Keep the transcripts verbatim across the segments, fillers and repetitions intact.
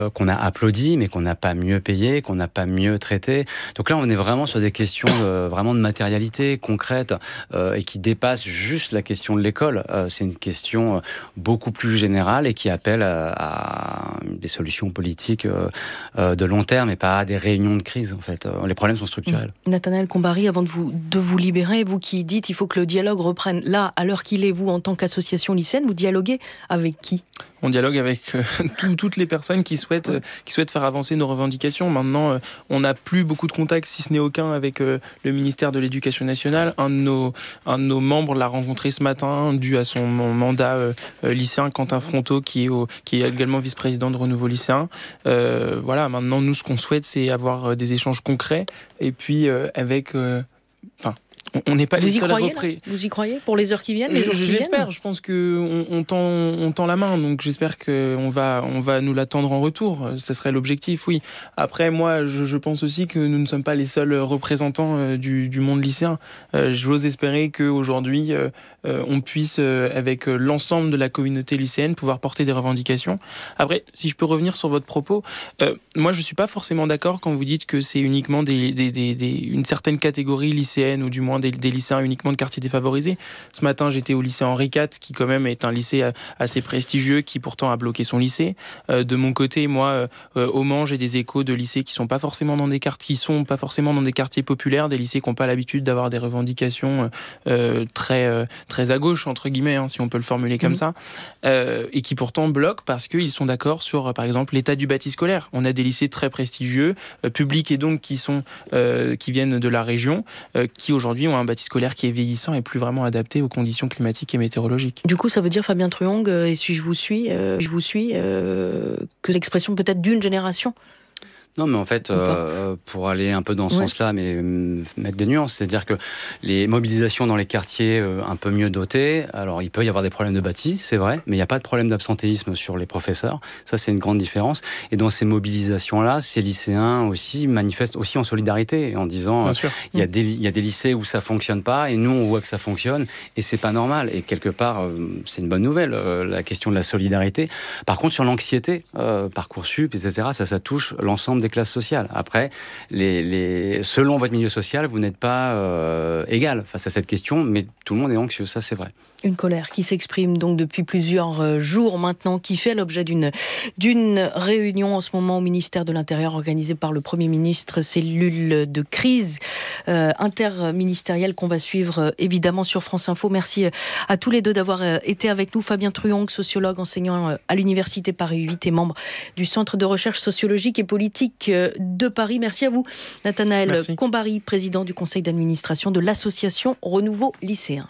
qu'on a applaudi, mais qu'on n'a pas mieux payé, qu'on n'a pas mieux traité. Donc là, on est vraiment sur des questions euh, vraiment de matérialité concrète euh, et qui dépassent juste la question de l'école. Euh, c'est une question euh, beaucoup plus générale et qui appelle à, à des solutions politiques euh, euh, de long terme et pas à des réunions de crise. En fait, euh, les problèmes sont structurels. Nathanaël Combary, avant de vous de vous libérer, vous qui dites il faut que le dialogue reprenne là, à l'heure qu'il est, vous en tant qu'association lycéenne, vous dialoguez avec qui ? On dialogue avec euh, tout, toutes les personnes qui souhaitent, euh, qui souhaitent faire avancer nos revendications. Maintenant, euh, on n'a plus beaucoup de contacts, si ce n'est aucun, avec euh, le ministère de l'Éducation nationale. Un de nos, un de nos membres l'a rencontré ce matin, dû à son mandat euh, lycéen, Quentin Fronteau, qui est, au, qui est également vice-président de Renouveau lycéen. Euh, voilà, maintenant, nous, ce qu'on souhaite, c'est avoir des échanges concrets. Et puis, euh, avec... Euh, enfin, on n'est pas vous les y seuls croyez, à repré... Vous y croyez pour les heures qui viennent, les Je, jours je qui l'espère. viennent Je pense que on, on, tend, on tend la main, donc j'espère qu'on va, on va nous l'attendre en retour. Ce serait l'objectif, oui. Après, moi, je, je pense aussi que nous ne sommes pas les seuls représentants euh, du, du monde lycéen. Euh, j'ose espérer qu'aujourd'hui, euh, euh, on puisse, euh, avec l'ensemble de la communauté lycéenne, pouvoir porter des revendications. Après, si je peux revenir sur votre propos, euh, moi, je suis pas forcément d'accord quand vous dites que c'est uniquement des, des, des, des, une certaine catégorie lycéenne, ou du moins des, des lycéens uniquement de quartiers défavorisés. Ce matin, j'étais au lycée Henri quatre, qui quand même est un lycée assez prestigieux, qui pourtant a bloqué son lycée. Euh, de mon côté, moi, euh, au Mans, j'ai des échos de lycées qui sont pas forcément dans des quartiers, qui sont pas forcément dans des quartiers populaires, des lycées qui n'ont pas l'habitude d'avoir des revendications euh, très euh, très à gauche, entre guillemets, hein, si on peut le formuler comme mmh. ça, euh, et qui pourtant bloquent parce qu'ils sont d'accord sur, par exemple, l'état du bâti scolaire. On a des lycées très prestigieux, euh, publics et donc qui sont euh, qui viennent de la région, euh, qui aujourd'hui ont un bâti scolaire qui est vieillissant et plus vraiment adapté aux conditions climatiques et météorologiques. Du coup, ça veut dire, Fabien Truong, et si je vous suis, euh, je vous suis, euh, que l'expression peut-être d'une génération ? Non, mais en fait, euh, pour aller un peu dans ce ouais. sens-là, mais euh, mettre des nuances, c'est-à-dire que les mobilisations dans les quartiers euh, un peu mieux dotés, alors il peut y avoir des problèmes de bâti, c'est vrai, mais il n'y a pas de problème d'absentéisme sur les professeurs. Ça, c'est une grande différence. Et dans ces mobilisations-là, ces lycéens aussi manifestent aussi en solidarité, en disant euh, il y a des il y a des lycées où ça fonctionne pas, et nous on voit que ça fonctionne, et c'est pas normal. Et quelque part, euh, c'est une bonne nouvelle, euh, la question de la solidarité. Par contre, sur l'anxiété, euh, Parcoursup, et cetera, ça, ça touche l'ensemble des classes sociales. Après, les, les, selon votre milieu social, vous n'êtes pas euh, égal face à cette question, mais tout le monde est anxieux, ça c'est vrai. Une colère qui s'exprime donc depuis plusieurs jours maintenant, qui fait l'objet d'une, d'une réunion en ce moment au ministère de l'Intérieur organisée par le Premier ministre, cellule de crise euh, interministérielle qu'on va suivre évidemment sur France Info. Merci à tous les deux d'avoir été avec nous. Fabien Truong, sociologue, enseignant à l'Université Paris huit et membre du Centre de recherche sociologique et politique de Paris. Merci à vous, Nathanaël Combary, président du conseil d'administration de l'association Renouveau lycéen.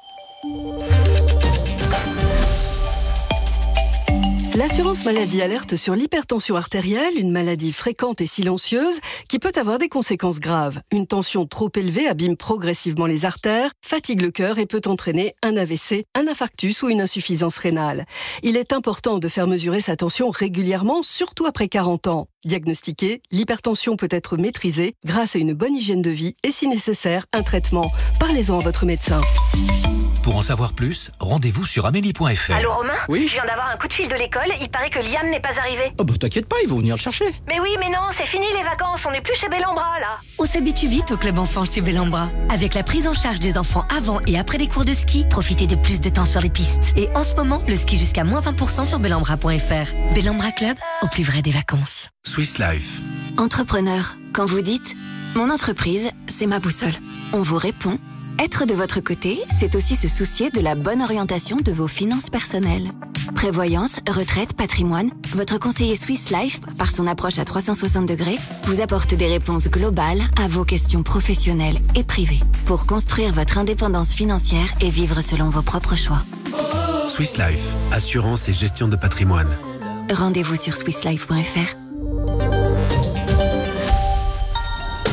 L'assurance maladie alerte sur l'hypertension artérielle, une maladie fréquente et silencieuse qui peut avoir des conséquences graves. Une tension trop élevée abîme progressivement les artères, fatigue le cœur et peut entraîner un A V C, un infarctus ou une insuffisance rénale. Il est important de faire mesurer sa tension régulièrement, surtout après quarante ans. Diagnostiquée, l'hypertension peut être maîtrisée grâce à une bonne hygiène de vie et, si nécessaire, un traitement. Parlez-en à votre médecin. Pour en savoir plus, rendez-vous sur amélie point f r. Allô Romain ? Oui ? Je viens d'avoir un coup de fil de l'école, il paraît que Liam n'est pas arrivé. Oh bah t'inquiète pas, ils vont venir le chercher. Mais oui, mais non, c'est fini les vacances, on n'est plus chez Bellambra là. On s'habitue vite au club enfant chez Bellambra. Avec la prise en charge des enfants avant et après les cours de ski, profitez de plus de temps sur les pistes. Et en ce moment, le ski jusqu'à moins vingt pour cent sur bellambra point f r. Bellambra Club, au plus vrai des vacances. Swiss Life. Entrepreneur, quand vous dites « Mon entreprise, c'est ma boussole », on vous répond « Être de votre côté, c'est aussi se soucier de la bonne orientation de vos finances personnelles. » Prévoyance, retraite, patrimoine, votre conseiller Swiss Life, par son approche à trois cent soixante degrés, vous apporte des réponses globales à vos questions professionnelles et privées pour construire votre indépendance financière et vivre selon vos propres choix. Swiss Life, assurance et gestion de patrimoine. Rendez-vous sur swiss life point f r.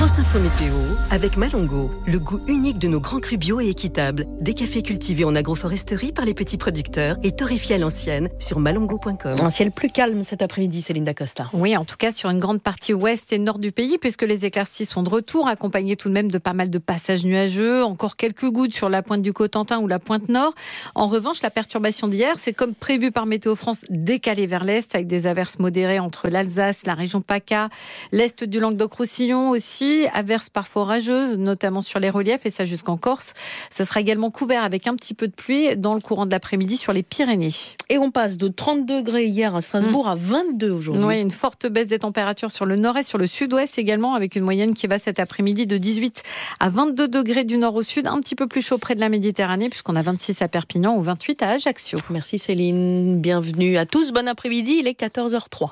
France Info Météo avec Malongo, le goût unique de nos grands crus bio et équitables. Des cafés cultivés en agroforesterie par les petits producteurs et torréfiés à l'ancienne sur malongo point com. Un ciel plus calme cet après-midi, Céline Dacosta. Oui, en tout cas sur une grande partie ouest et nord du pays, puisque les éclaircies sont de retour, accompagnées tout de même de pas mal de passages nuageux. Encore quelques gouttes sur la pointe du Cotentin ou la pointe nord. En revanche, la perturbation d'hier, c'est comme prévu par Météo France, décalé vers l'est, avec des averses modérées entre l'Alsace, la région PACA, l'est du Languedoc-Roussillon aussi, averses parfois orageuses, notamment sur les reliefs, et ça jusqu'en Corse. Ce sera également couvert avec un petit peu de pluie dans le courant de l'après-midi sur les Pyrénées. Et on passe de trente degrés hier à Strasbourg mmh. à vingt-deux aujourd'hui. Oui, une forte baisse des températures sur le nord-est, sur le sud-ouest également, avec une moyenne qui va cet après-midi de dix-huit à vingt-deux degrés du nord au sud, un petit peu plus chaud près de la Méditerranée, puisqu'on a vingt-six à Perpignan ou vingt-huit à Ajaccio. Merci Céline, bienvenue à tous, bon après-midi, il est quatorze heures zéro trois.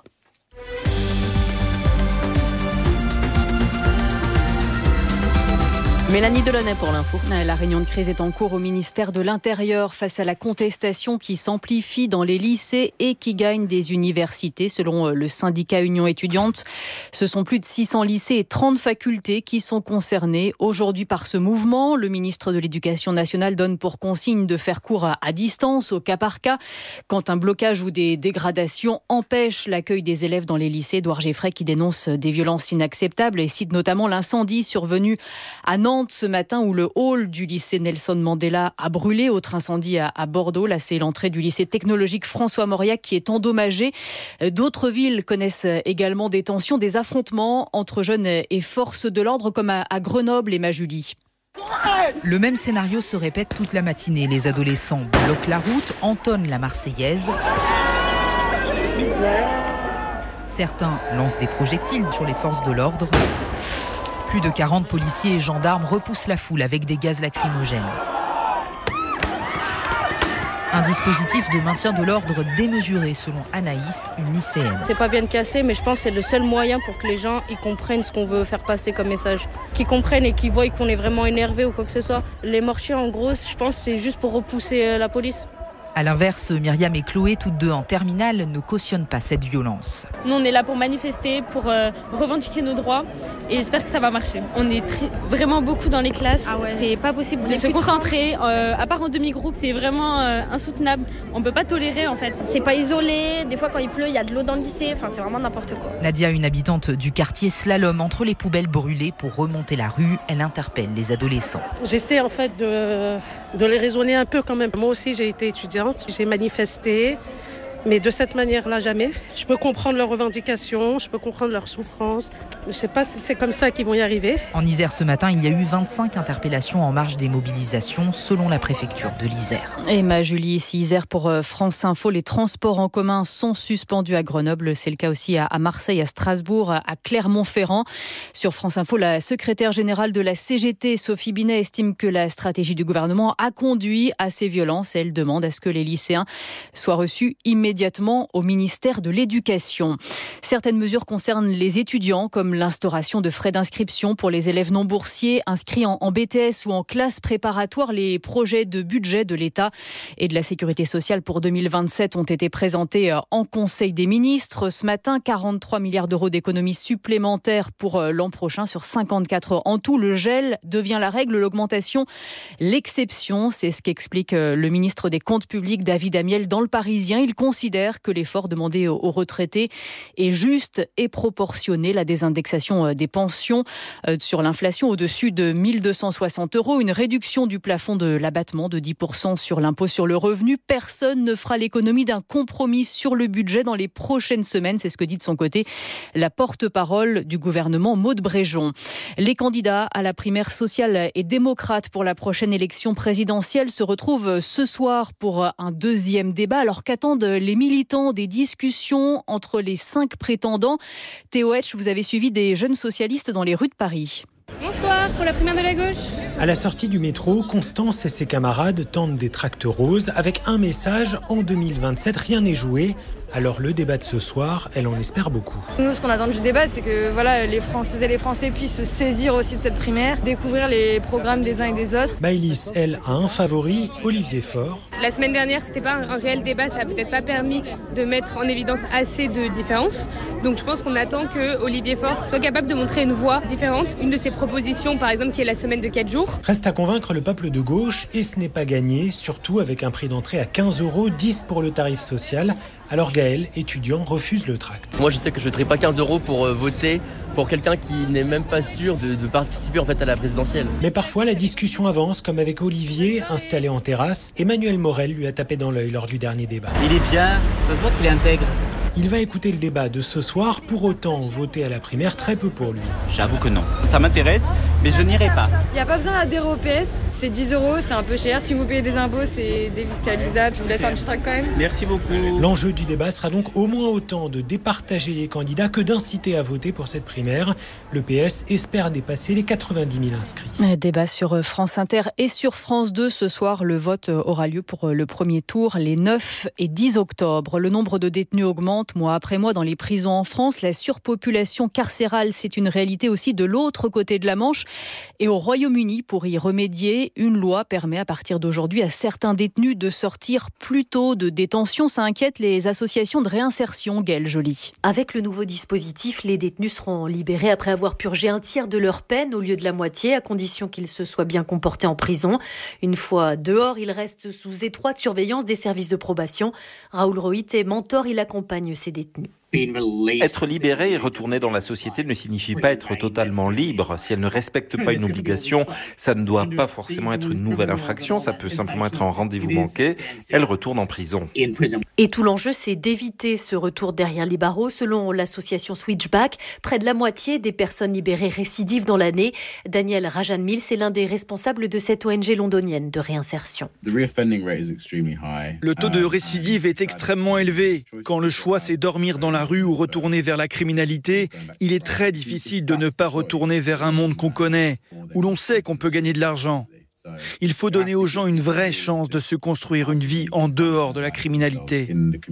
Mélanie Delaunay pour l'info. La réunion de crise est en cours au ministère de l'Intérieur face à la contestation qui s'amplifie dans les lycées et qui gagne des universités. Selon le syndicat Union étudiante, ce sont plus de six cents lycées et trente facultés qui sont concernés aujourd'hui par ce mouvement. Le ministre de l'Éducation nationale donne pour consigne de faire cours à, à distance, au cas par cas, quand un blocage ou des dégradations empêchent l'accueil des élèves dans les lycées. Édouard Geffray qui dénonce des violences inacceptables et cite notamment l'incendie survenu à Nantes ce matin où le hall du lycée Nelson Mandela a brûlé. Autre incendie à, à Bordeaux. Là, c'est l'entrée du lycée technologique François Mauriac qui est endommagée. D'autres villes connaissent également des tensions, des affrontements entre jeunes et forces de l'ordre comme à, à Grenoble et Majulie. Le même scénario se répète toute la matinée. Les adolescents bloquent la route, entonnent la Marseillaise. Certains lancent des projectiles sur les forces de l'ordre. Plus de quarante policiers et gendarmes repoussent la foule avec des gaz lacrymogènes. Un dispositif de maintien de l'ordre démesuré selon Anaïs, une lycéenne. C'est pas bien de casser, mais je pense que c'est le seul moyen pour que les gens ils comprennent ce qu'on veut faire passer comme message. Qu'ils comprennent et qu'ils voient qu'on est vraiment énervé ou quoi que ce soit. Les mortiers, en gros, je pense que c'est juste pour repousser la police. A l'inverse, Myriam et Chloé, toutes deux en terminale, ne cautionnent pas cette violence. Nous, on est là pour manifester, pour euh, revendiquer nos droits et j'espère que ça va marcher. On est très, vraiment beaucoup dans les classes, ah ouais. C'est pas possible on de se concentrer, euh, à part en demi-groupe, c'est vraiment euh, insoutenable. On peut pas tolérer en fait. C'est pas isolé, des fois quand il pleut, il y a de l'eau dans le lycée, enfin c'est vraiment n'importe quoi. Nadia, une habitante du quartier, slalom entre les poubelles brûlées pour remonter la rue, elle interpelle les adolescents. J'essaie en fait de, de les raisonner un peu quand même. Moi aussi j'ai été étudiante. J'ai manifesté, mais de cette manière-là, jamais. Je peux comprendre leurs revendications, je peux comprendre leurs souffrances. Je ne sais pas si c'est comme ça qu'ils vont y arriver. En Isère, ce matin, il y a eu vingt-cinq interpellations en marge des mobilisations, selon la préfecture de l'Isère. Et ma Julie, ici Isère pour France Info. Les transports en commun sont suspendus à Grenoble. C'est le cas aussi à Marseille, à Strasbourg, à Clermont-Ferrand. Sur France Info, la secrétaire générale de la C G T, Sophie Binet, estime que la stratégie du gouvernement a conduit à ces violences. Elle demande à ce que les lycéens soient reçus immédiatement au ministère de l'Éducation. Certaines mesures concernent les étudiants, comme l'instauration de frais d'inscription pour les élèves non boursiers inscrits en, en B T S ou en classe préparatoire. Les projets de budget de l'État et de la Sécurité sociale pour deux mille vingt-sept ont été présentés en Conseil des ministres. Ce matin, quarante-trois milliards d'euros d'économies supplémentaires pour l'an prochain sur cinquante-quatre en tout. Le gel devient la règle, l'augmentation l'exception. C'est ce qu'explique le ministre des Comptes publics, David Amiel, dans Le Parisien. Il considère que l'effort demandé aux retraités est juste et proportionné. La désindexation des pensions sur l'inflation au-dessus de mille deux cent soixante euros, une réduction du plafond de l'abattement de dix pour cent sur l'impôt sur le revenu. Personne ne fera l'économie d'un compromis sur le budget dans les prochaines semaines. C'est ce que dit de son côté la porte-parole du gouvernement, Maud Bréjon. Les candidats à la primaire sociale et démocrate pour la prochaine élection présidentielle se retrouvent ce soir pour un deuxième débat. Alors qu'attendent les militants, des discussions entre les cinq prétendants? Théo Hetch, vous avez suivi des jeunes socialistes dans les rues de Paris. Bonsoir pour la primaire de la gauche. À la sortie du métro, Constance et ses camarades tendent des tracts roses avec un message « En deux mille vingt-sept, rien n'est joué ». Alors le débat de ce soir, elle en espère beaucoup. Nous, ce qu'on attend du débat, c'est que voilà, les Françaises et les Français puissent se saisir aussi de cette primaire, découvrir les programmes des uns et des autres. Maëlys, elle, a un favori, Olivier Faure. La semaine dernière, c'était pas un réel débat, ça n'a peut-être pas permis de mettre en évidence assez de différences. Donc je pense qu'on attend que Olivier Faure soit capable de montrer une voix différente. Une de ses propositions, par exemple, qui est la semaine de quatre jours. Reste à convaincre le peuple de gauche, et ce n'est pas gagné, surtout avec un prix d'entrée à quinze euros, dix pour le tarif social. Alors Gaël, étudiant, refuse le tract. Moi je sais que je ne mettrai pas quinze euros pour euh, voter pour quelqu'un qui n'est même pas sûr de, de participer en fait à la présidentielle. Mais parfois la discussion avance, comme avec Olivier, installé en terrasse. Emmanuel Morel lui a tapé dans l'œil lors du dernier débat. Il est bien, ça se voit qu'il est intègre. Il va écouter le débat de ce soir, pour autant voter à la primaire, très peu pour lui. J'avoue que non. Ça m'intéresse, mais je n'irai pas. Il n'y a pas besoin d'adhérer au P S, c'est dix euros, c'est un peu cher. Si vous payez des impôts, c'est défiscalisable. Je vous laisse un petit tract quand même. Merci beaucoup. L'enjeu du débat sera donc au moins autant de départager les candidats que d'inciter à voter pour cette primaire. Le P S espère dépasser les quatre-vingt-dix mille inscrits. Débat sur France Inter et sur France deux ce soir. Le vote aura lieu pour le premier tour les neuf et dix octobre. Le nombre de détenus augmente mois après mois dans les prisons en France. La surpopulation carcérale, c'est une réalité aussi de l'autre côté de la Manche. Et au Royaume-Uni, pour y remédier, une loi permet à partir d'aujourd'hui à certains détenus de sortir plus tôt de détention. Ça inquiète les associations de réinsertion, Gaëlle Joly. Avec le nouveau dispositif, les détenus seront libérés après avoir purgé un tiers de leur peine au lieu de la moitié, à condition qu'ils se soient bien comportés en prison. Une fois dehors, ils restent sous étroite surveillance des services de probation. Raoul Rohit est mentor, il accompagne ces détenus. Être libéré et retourner dans la société ne signifie pas être totalement libre. Si elle ne respecte pas une obligation, ça ne doit pas forcément être une nouvelle infraction, ça peut simplement être un rendez-vous manqué. Elle retourne en prison. Et tout l'enjeu, c'est d'éviter ce retour derrière les barreaux. Selon l'association Switchback, près de la moitié des personnes libérées récidivent dans l'année. Daniel Rajan-Mills est l'un des responsables de cette O N G londonienne de réinsertion. Le taux de récidive est extrêmement élevé. Quand le choix, c'est dormir dans la rue ou retourner vers la criminalité, il est très difficile de ne pas retourner vers un monde qu'on connaît, où l'on sait qu'on peut gagner de l'argent. Il faut donner aux gens une vraie chance de se construire une vie en dehors de la criminalité.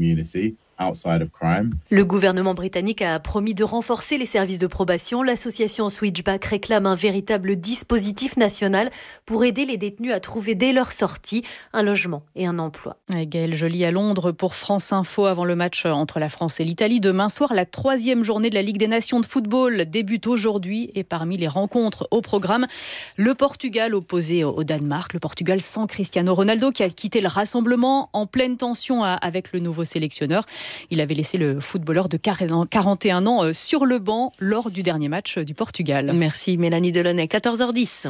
Le gouvernement britannique a promis de renforcer les services de probation. L'association Switchback réclame un véritable dispositif national pour aider les détenus à trouver dès leur sortie un logement et un emploi. Gaëlle Joly à Londres pour France Info avant le match entre la France et l'Italie. Demain soir, la troisième journée de la Ligue des Nations de football débute aujourd'hui et parmi les rencontres au programme, le Portugal opposé au Danemark. Le Portugal sans Cristiano Ronaldo qui a quitté le rassemblement en pleine tension avec le nouveau sélectionneur. Il avait laissé le footballeur de quarante et un ans sur le banc lors du dernier match du Portugal. Merci Mélanie Delaunay, quatorze heures dix.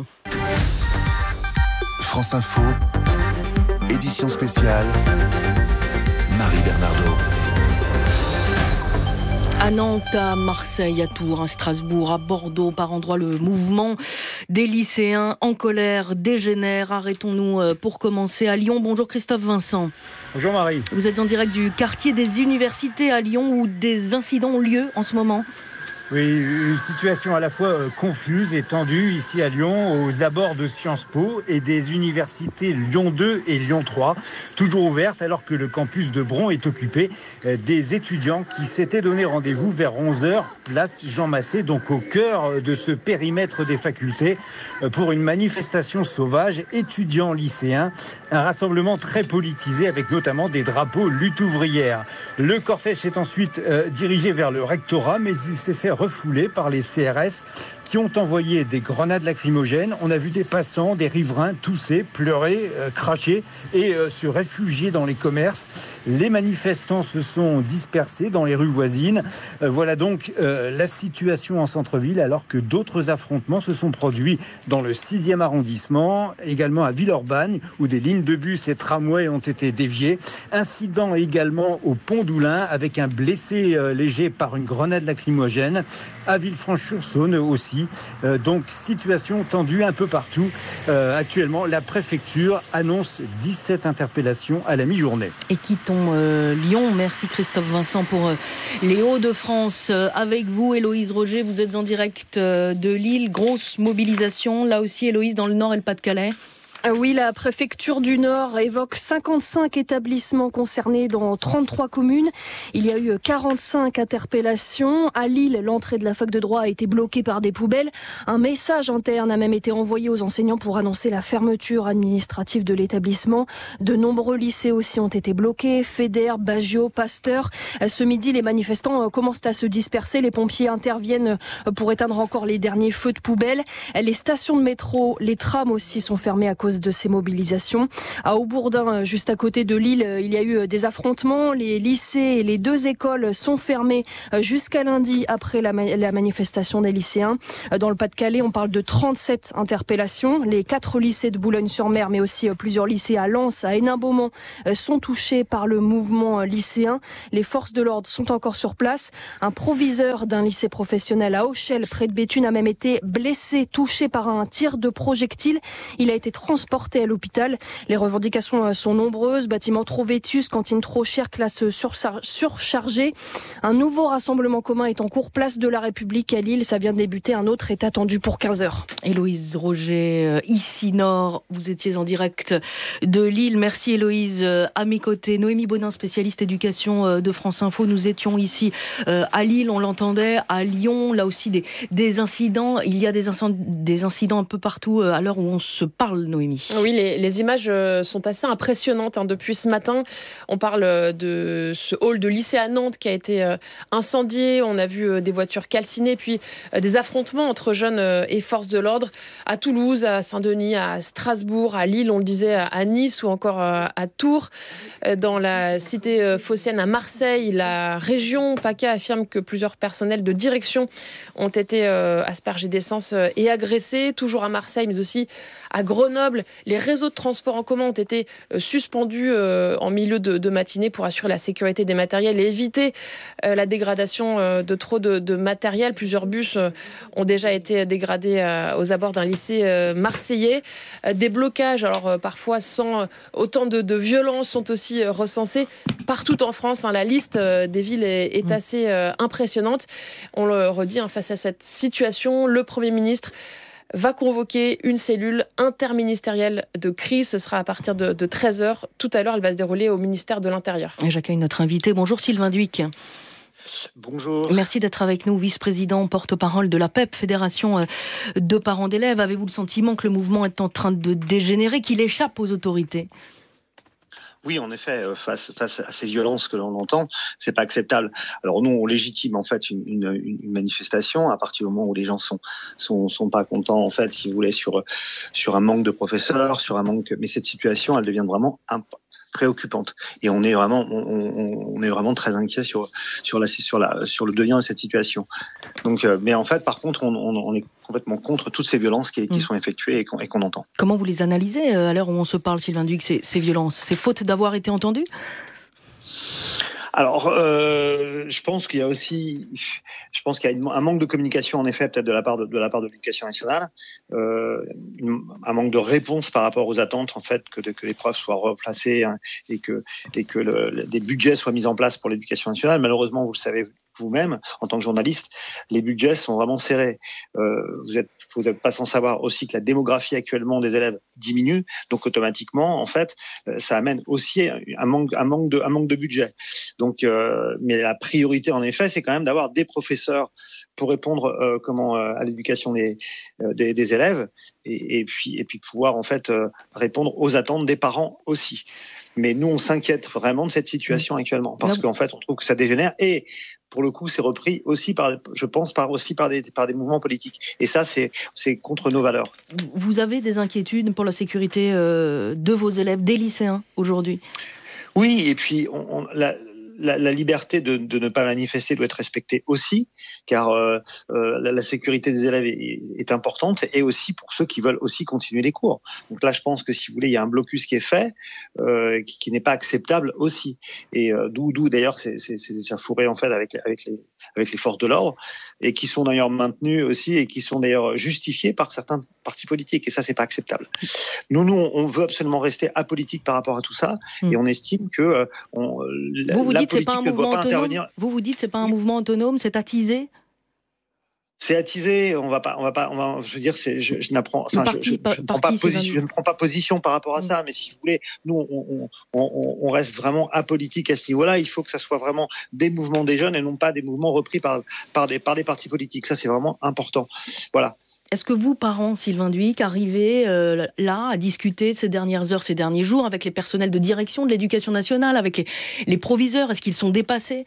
France Info, édition spéciale, Marie Bernardo. À Nantes, à Marseille, à Tours, à Strasbourg, à Bordeaux, par endroits, le mouvement des lycéens en colère dégénère. Arrêtons-nous pour commencer à Lyon. Bonjour Christophe Vincent. Bonjour Marie. Vous êtes en direct du quartier des universités à Lyon où des incidents ont lieu en ce moment. Oui, une situation à la fois confuse et tendue ici à Lyon, aux abords de Sciences Po et des universités Lyon deux et Lyon trois, toujours ouvertes alors que le campus de Bron est occupé. Des étudiants qui s'étaient donné rendez-vous vers onze heures, place Jean Massé, donc au cœur de ce périmètre des facultés, pour une manifestation sauvage, étudiants lycéens, un rassemblement très politisé avec notamment des drapeaux lutte ouvrière. Le cortège s'est ensuite euh, dirigé vers le rectorat, mais il s'est fait refoulé par les C R S qui ont envoyé des grenades lacrymogènes. On a vu des passants, des riverains tousser, pleurer, euh, cracher et euh, se réfugier dans les commerces. Les manifestants se sont dispersés dans les rues voisines. Euh, voilà donc euh, la situation en centre-ville, alors que d'autres affrontements se sont produits dans le sixième arrondissement, également à Villeurbanne, où des lignes de bus et tramways ont été déviées. Incident également au Pont d'Oulin, avec un blessé euh, léger par une grenade lacrymogène. À Villefranche-sur-Saône aussi, Paris. Euh, donc situation tendue un peu partout. Euh, actuellement, la préfecture annonce dix-sept interpellations à la mi-journée. Et quittons euh, Lyon. Merci Christophe Vincent pour euh, les Hauts-de-France. Euh, avec vous, Héloïse Roger, vous êtes en direct euh, de Lille. Grosse mobilisation. Là aussi, Héloïse, dans le Nord et le Pas-de-Calais. Oui, la préfecture du Nord évoque cinquante-cinq établissements concernés dans trente-trois communes. Il y a eu quarante-cinq interpellations. À Lille, l'entrée de la fac de droit a été bloquée par des poubelles. Un message interne a même été envoyé aux enseignants pour annoncer la fermeture administrative de l'établissement. De nombreux lycées aussi ont été bloqués. Feder, Baggio, Pasteur. Ce midi, les manifestants commencent à se disperser. Les pompiers interviennent pour éteindre encore les derniers feux de poubelle. Les stations de métro, les trams aussi sont fermées à cause de ces mobilisations. À Aubourdin, juste à côté de Lille, il y a eu des affrontements. Les lycées et les deux écoles sont fermés jusqu'à lundi après la, ma- la manifestation des lycéens. Dans le Pas-de-Calais, on parle de trente-sept interpellations. Les quatre lycées de Boulogne-sur-Mer, mais aussi plusieurs lycées à Lens, à Hénin-Beaumont, sont touchés par le mouvement lycéen. Les forces de l'ordre sont encore sur place. Un proviseur d'un lycée professionnel à Auchel, près de Béthune, a même été blessé, touché par un tir de projectile. Il a été transporté Transportés à l'hôpital. Les revendications sont nombreuses. Bâtiments trop vétustes, cantines trop chères, classes surchargées. Un nouveau rassemblement commun est en cours, place de la République à Lille. Ça vient de débuter. Un autre est attendu pour quinze heures. Héloïse Roger, ici Nord. Vous étiez en direct de Lille. Merci Héloïse. À mes côtés, Noémie Baudin, spécialiste éducation de France Info. Nous étions ici à Lille, on l'entendait. À Lyon, là aussi des, des incidents. Il y a des incidents, des incidents un peu partout à l'heure où on se parle, Noémie. Oui, les, les images sont assez impressionnantes. Hein. Depuis ce matin, on parle de ce hall de lycée à Nantes qui a été incendié. On a vu des voitures calcinées, puis des affrontements entre jeunes et forces de l'ordre à Toulouse, à Saint-Denis, à Strasbourg, à Lille, on le disait, à Nice ou encore à Tours. Dans la cité phocéenne à Marseille, la région PACA affirme que plusieurs personnels de direction ont été aspergés d'essence et agressés. Toujours à Marseille, mais aussi à Grenoble. Les réseaux de transport en commun ont été suspendus en milieu de, de matinée pour assurer la sécurité des matériels et éviter la dégradation de trop de, de matériel. Plusieurs bus ont déjà été dégradés aux abords d'un lycée marseillais. Des blocages, alors parfois sans autant de, de violence, sont aussi recensés partout en France. Hein. La liste des villes est, est assez impressionnante. On le redit, hein, face à cette situation, le Premier ministre va convoquer une cellule interministérielle de crise. Ce sera à partir de, de treize heures. Tout à l'heure, elle va se dérouler au ministère de l'Intérieur. Et j'accueille notre invité. Bonjour Sylvain Dhuicq. Bonjour. Merci d'être avec nous, vice-président, porte-parole de la P E P, Fédération de parents d'élèves. Avez-vous le sentiment que le mouvement est en train de dégénérer, qu'il échappe aux autorités ? Oui, en effet, face, face à ces violences que l'on entend, c'est pas acceptable. Alors nous, on légitime en fait une, une, une manifestation à partir du moment où les gens sont sont, sont pas contents en fait, si vous voulez, sur sur un manque de professeurs, sur un manque. Mais cette situation, elle devient vraiment imp- préoccupante. Et on est vraiment, on, on, on est vraiment très inquiet sur sur la sur la sur le devenir de cette situation. Donc, euh, mais en fait, par contre, on, on, on est complètement contre toutes ces violences qui, qui sont effectuées et qu'on, et qu'on entend. Comment vous les analysez à l'heure où on se parle, Sylvain Dhuicq, ces, ces violences, ces fautes d'avoir été entendues ? Alors, euh, je pense qu'il y a aussi, je pense qu'il y a un manque de communication en effet, peut-être de la part de, de la part de l'Éducation nationale, euh, un manque de réponse par rapport aux attentes en fait que, de, que les profs soient replacés hein, et que et que le, le, des budgets soient mis en place pour l'Éducation nationale. Malheureusement, vous le savez vous-même, en tant que journaliste, les budgets sont vraiment serrés. Euh, vous êtes, vous n'êtes pas sans savoir aussi que la démographie actuellement des élèves diminue, donc automatiquement, en fait, ça amène aussi un manque, un manque de, un manque de budget. Donc, euh, mais la priorité, en effet, c'est quand même d'avoir des professeurs pour répondre, euh, comment, euh, à l'éducation des, euh, des, des élèves, et, et puis, et puis pouvoir en fait euh, répondre aux attentes des parents aussi. Mais nous, on s'inquiète vraiment de cette situation actuellement, parce qu'en fait, on trouve que ça dégénère et pour le coup, c'est repris aussi par, je pense, par aussi par des par des mouvements politiques. Et ça, c'est c'est contre nos valeurs. Vous avez des inquiétudes pour la sécurité euh, de vos élèves, des lycéens aujourd'hui ? Oui, et puis on, on, la, la, la liberté de, de ne pas manifester doit être respectée aussi, car euh, euh, la, la sécurité des élèves est, est importante, et aussi pour ceux qui veulent aussi continuer les cours. Donc là, je pense que si vous voulez, il y a un blocus qui est fait, euh, qui, qui n'est pas acceptable aussi. Et euh, d'où, d'où d'ailleurs c'est, c'est, c'est échafouré en fait avec, avec, les, avec les forces de l'ordre, et qui sont d'ailleurs maintenues aussi, et qui sont d'ailleurs justifiées par certains partis politiques. Et ça, c'est pas acceptable. Nous, nous, on veut absolument rester apolitique par rapport à tout ça, mmh. et on estime que euh, on, la, vous vous la dites c'est pas un mouvement autonome. Intervenir. Vous vous dites c'est pas un mouvement autonome, c'est attisé. C'est attisé. On va pas, on va pas, on va, je veux dire, c'est, je, je n'apprends, enfin, parti, je, je, par, je, ne prends parti, pas position, je ne prends pas position par rapport à ça. Mais si vous voulez, nous, on, on, on, on reste vraiment apolitique à ce niveau-là. Il faut que ça soit vraiment des mouvements des jeunes et non pas des mouvements repris par, par des, par des partis politiques. Ça, c'est vraiment important. Voilà. Est-ce que vous, parents, Sylvain Dhuicq, arrivez euh, là à discuter ces dernières heures, ces derniers jours avec les personnels de direction de l'éducation nationale, avec les, les proviseurs? Est-ce qu'ils sont dépassés?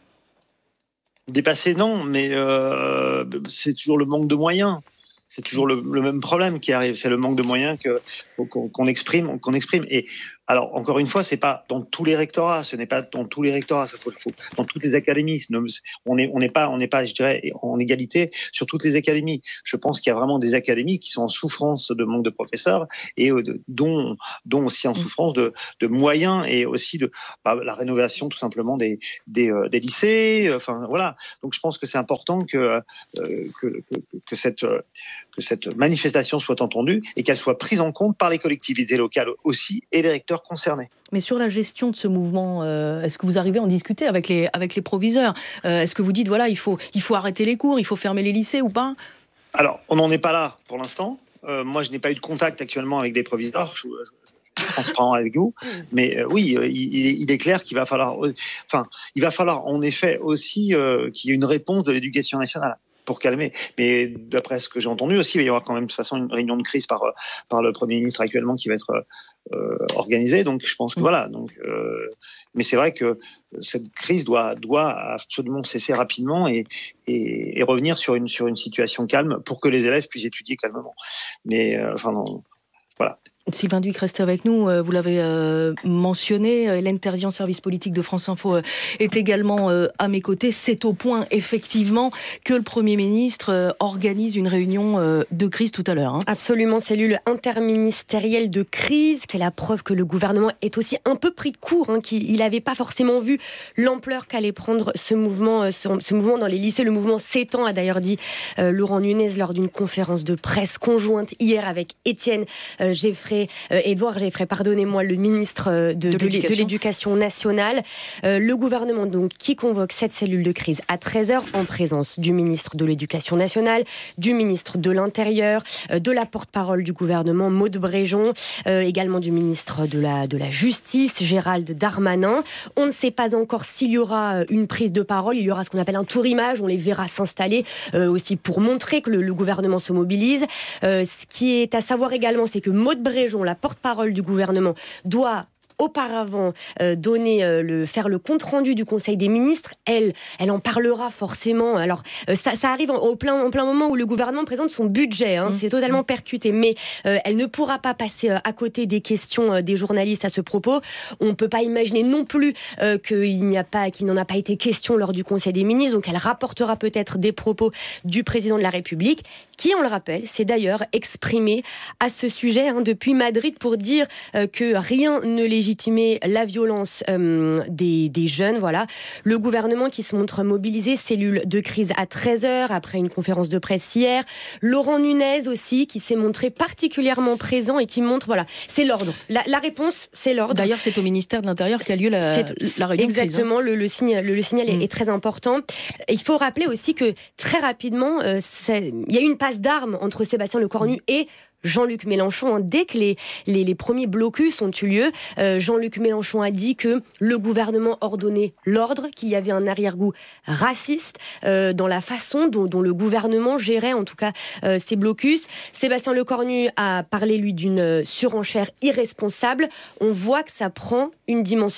Dépassés, non, mais euh, c'est toujours le manque de moyens. C'est toujours le, le même problème qui arrive. C'est le manque de moyens que, qu'on, qu'on exprime, qu'on exprime. Et alors, encore une fois, c'est pas dans tous les rectorats. Ce n'est pas dans tous les rectorats. Ça faut, faut, dans toutes les académies. On n'est, on n'est pas, on n'est pas, je dirais, en égalité sur toutes les académies. Je pense qu'il y a vraiment des académies qui sont en souffrance de manque de professeurs et de, dont, dont aussi en souffrance de, de moyens et aussi de bah, la rénovation tout simplement des, des, euh, des lycées. Enfin voilà. Donc je pense que c'est important que euh, que, que, que cette euh, que cette manifestation soit entendue et qu'elle soit prise en compte par les collectivités locales aussi et les recteurs concernés. Mais sur la gestion de ce mouvement, euh, est-ce que vous arrivez à en discuter avec les, avec les proviseurs? euh, Est-ce que vous dites, voilà, il faut, il faut arrêter les cours, il faut fermer les lycées ou pas? Alors, on n'en est pas là pour l'instant. Euh, moi, je n'ai pas eu de contact actuellement avec des proviseurs. Je, je, je suis transparent avec vous. Mais euh, oui, euh, il, il est clair qu'il va falloir... Euh, enfin, il va falloir en effet aussi euh, qu'il y ait une réponse de l'éducation nationale pour calmer. Mais d'après ce que j'ai entendu aussi, il va y avoir quand même de toute façon une réunion de crise par, par le Premier ministre actuellement qui va être euh, organisée. Donc je pense que voilà. Donc, euh, mais c'est vrai que cette crise doit, doit absolument cesser rapidement et, et, et revenir sur une, sur une situation calme pour que les élèves puissent étudier calmement. Mais euh, enfin, non, voilà. Sylvain Dhuicq, restez avec nous. Vous l'avez euh, mentionné, Hélène Terrien, service politique de France Info, euh, est également euh, à mes côtés. C'est au point, effectivement, que le Premier ministre euh, organise une réunion euh, de crise tout à l'heure. Hein. Absolument, cellule interministérielle de crise, qui est la preuve que le gouvernement est aussi un peu pris de court, hein, qu'il n'avait pas forcément vu l'ampleur qu'allait prendre ce mouvement, euh, ce, ce mouvement dans les lycées. Le mouvement s'étend, a d'ailleurs dit euh, Laurent Nunez lors d'une conférence de presse conjointe hier avec Étienne euh, Geoffrey. Euh, Édouard Geoffrey, pardonnez-moi, le ministre de, de, de, l'éducation. de l'éducation nationale. Euh, le gouvernement donc qui convoque cette cellule de crise à treize heures en présence du ministre de l'éducation nationale, du ministre de l'Intérieur, euh, de la porte-parole du gouvernement, Maud Bréjon, euh, également du ministre de la, de la Justice, Gérald Darmanin. On ne sait pas encore s'il y aura une prise de parole. Il y aura ce qu'on appelle un tour-image. On les verra s'installer euh, aussi pour montrer que le, le gouvernement se mobilise. Euh, ce qui est à savoir également, c'est que Maud Bréjon, la porte-parole du gouvernement, doit auparavant euh, donner euh, le faire le compte rendu du Conseil des ministres. Elle, elle en parlera forcément. Alors euh, ça, ça arrive en, au plein, en plein moment où le gouvernement présente son budget. Hein, mmh. C'est totalement percuté, mais euh, elle ne pourra pas passer euh, à côté des questions euh, des journalistes à ce propos. On ne peut pas imaginer non plus euh, qu'il n'y a pas, qu'il n'en a pas été question lors du Conseil des ministres. Donc elle rapportera peut-être des propos du président de la République, qui, on le rappelle, s'est d'ailleurs exprimé à ce sujet hein, depuis Madrid pour dire euh, que rien ne légitimait la violence euh, des, des jeunes. Voilà. Le gouvernement qui se montre mobilisé, cellule de crise à treize heures, après une conférence de presse hier. Laurent Nunez aussi, qui s'est montré particulièrement présent et qui montre, voilà, c'est l'ordre. La, la réponse, c'est l'ordre. D'ailleurs, c'est au ministère de l'Intérieur qu'a lieu la, la réunion de crise. Exactement, le, le, signe, le, le signal mmh. est, est très important. Et il faut rappeler aussi que très rapidement, euh, il y a eu une passe d'armes entre Sébastien Lecornu mmh. et Jean-Luc Mélenchon. Dès que les, les, les premiers blocus ont eu lieu, euh, Jean-Luc Mélenchon a dit que le gouvernement ordonnait l'ordre, qu'il y avait un arrière-goût raciste euh, dans la façon dont, dont le gouvernement gérait en tout cas euh, ces blocus. Sébastien Lecornu a parlé, lui, d'une surenchère irresponsable. On voit que ça prend une dimension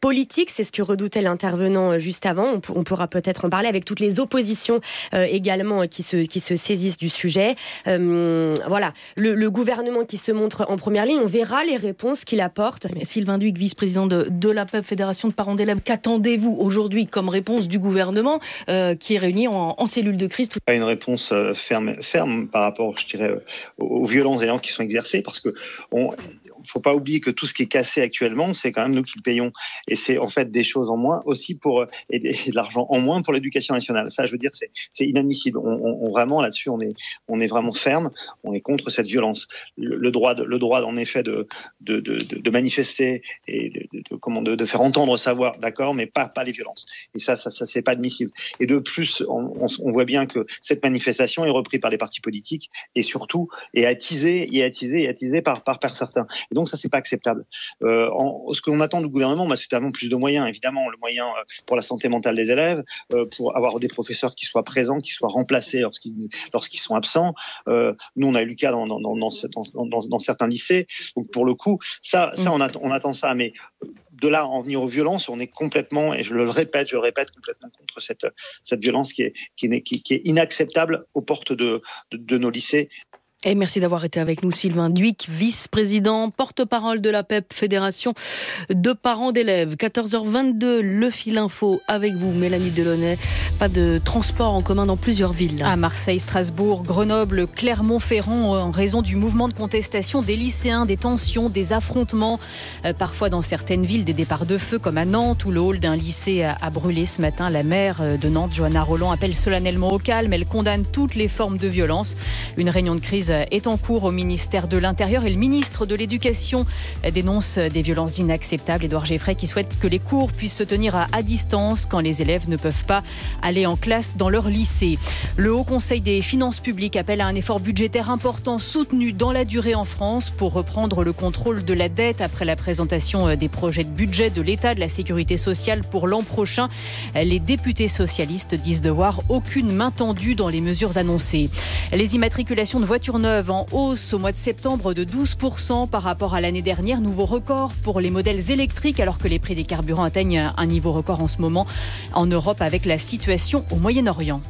politique. C'est ce que redoutait l'intervenant juste avant. On, p- on pourra peut-être en parler avec toutes les oppositions euh, également qui se, qui se saisissent du sujet. Euh, voilà, le, le gouvernement qui se montre en première ligne, on verra les réponses qu'il apporte. Sylvain Duic, vice-président de, de la P E P, Fédération de parents d'élèves, qu'attendez-vous aujourd'hui comme réponse du gouvernement euh, qui est réuni en, en cellule de crise? Pas une réponse euh, ferme, ferme par rapport, je dirais, aux, aux violences d'ailleurs qui sont exercées, parce que on, faut pas oublier que tout ce qui est cassé actuellement, c'est quand même nous qui le payons. Et c'est en fait des choses en moins aussi pour, et de, et de l'argent en moins pour l'éducation nationale. Ça, je veux dire, c'est, c'est inadmissible. On, on, on vraiment, là-dessus, on est, on est vraiment ferme. On est contre cette violence. Le, le droit, de, le droit, en effet, de, de, de, de manifester et de, de, de, comment, de, de faire entendre sa voix, d'accord, mais pas, pas les violences. Et ça, ça, ça, c'est pas admissible. Et de plus, on, on, on voit bien que cette manifestation est reprise par les partis politiques et surtout est attisée, est attisée, est attisée par, par, par certains. Et donc, ça, c'est pas acceptable. Euh, en, ce qu'on attend du gouvernement, bah, c'est avant plus de moyens, évidemment, le moyen euh, pour la santé mentale des élèves, euh, pour avoir des professeurs qui soient présents, qui soient remplacés lorsqu'ils, lorsqu'ils sont absents. Euh, nous, on a eu le cas dans, dans, dans, dans, dans, dans, dans certains lycées. Donc, pour le coup, ça, ça on, attend, on attend ça. Mais de là à en venir aux violences, on est complètement, et je le répète, je le répète, complètement contre cette, cette violence qui est, qui est, qui, qui est inacceptable aux portes de, de, de nos lycées. Et merci d'avoir été avec nous, Sylvain Duic, vice-président, porte-parole de la P E P, Fédération de parents d'élèves. quatorze heures vingt-deux, le fil info avec vous, Mélanie Delaunay. Pas de transport en commun dans plusieurs villes. Là. À Marseille, Strasbourg, Grenoble, Clermont-Ferrand, en raison du mouvement de contestation des lycéens, des tensions, des affrontements. Euh, parfois dans certaines villes, des départs de feu, comme à Nantes, où le hall d'un lycée a, a brûlé ce matin. La maire de Nantes, Johanna Rolland, appelle solennellement au calme. Elle condamne toutes les formes de violence. Une réunion de crise est en cours au ministère de l'Intérieur et le ministre de l'Éducation dénonce des violences inacceptables. Édouard Geffray qui souhaite que les cours puissent se tenir à, à distance quand les élèves ne peuvent pas aller en classe dans leur lycée. Le Haut Conseil des finances publiques appelle à un effort budgétaire important soutenu dans la durée en France pour reprendre le contrôle de la dette après la présentation des projets de budget de l'État, de la sécurité sociale pour l'an prochain. Les députés socialistes disent devoir aucune main tendue dans les mesures annoncées. Les immatriculations de voitures neuves en hausse au mois de septembre de douze pour cent par rapport à l'année dernière. Nouveau record pour les modèles électriques alors que les prix des carburants atteignent un niveau record en ce moment en Europe avec la situation au Moyen-Orient.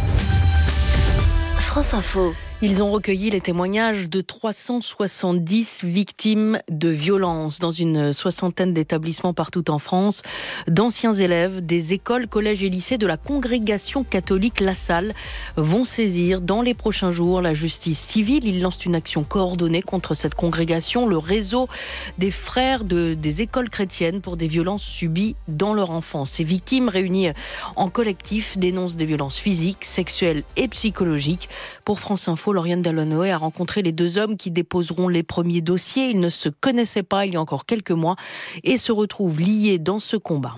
France Info. Ils ont recueilli les témoignages de trois cent soixante-dix victimes de violences dans une soixantaine d'établissements partout en France. D'anciens élèves des écoles, collèges et lycées de la congrégation catholique La Salle vont saisir dans les prochains jours la justice civile. Ils lancent une action coordonnée contre cette congrégation, le réseau des frères de, des écoles chrétiennes pour des violences subies dans leur enfance. Ces victimes réunies en collectif dénoncent des violences physiques, sexuelles et psychologiques. Pour France Info, Lauriane Delanoë a rencontré les deux hommes qui déposeront les premiers dossiers. Ils ne se connaissaient pas il y a encore quelques mois et se retrouvent liés dans ce combat.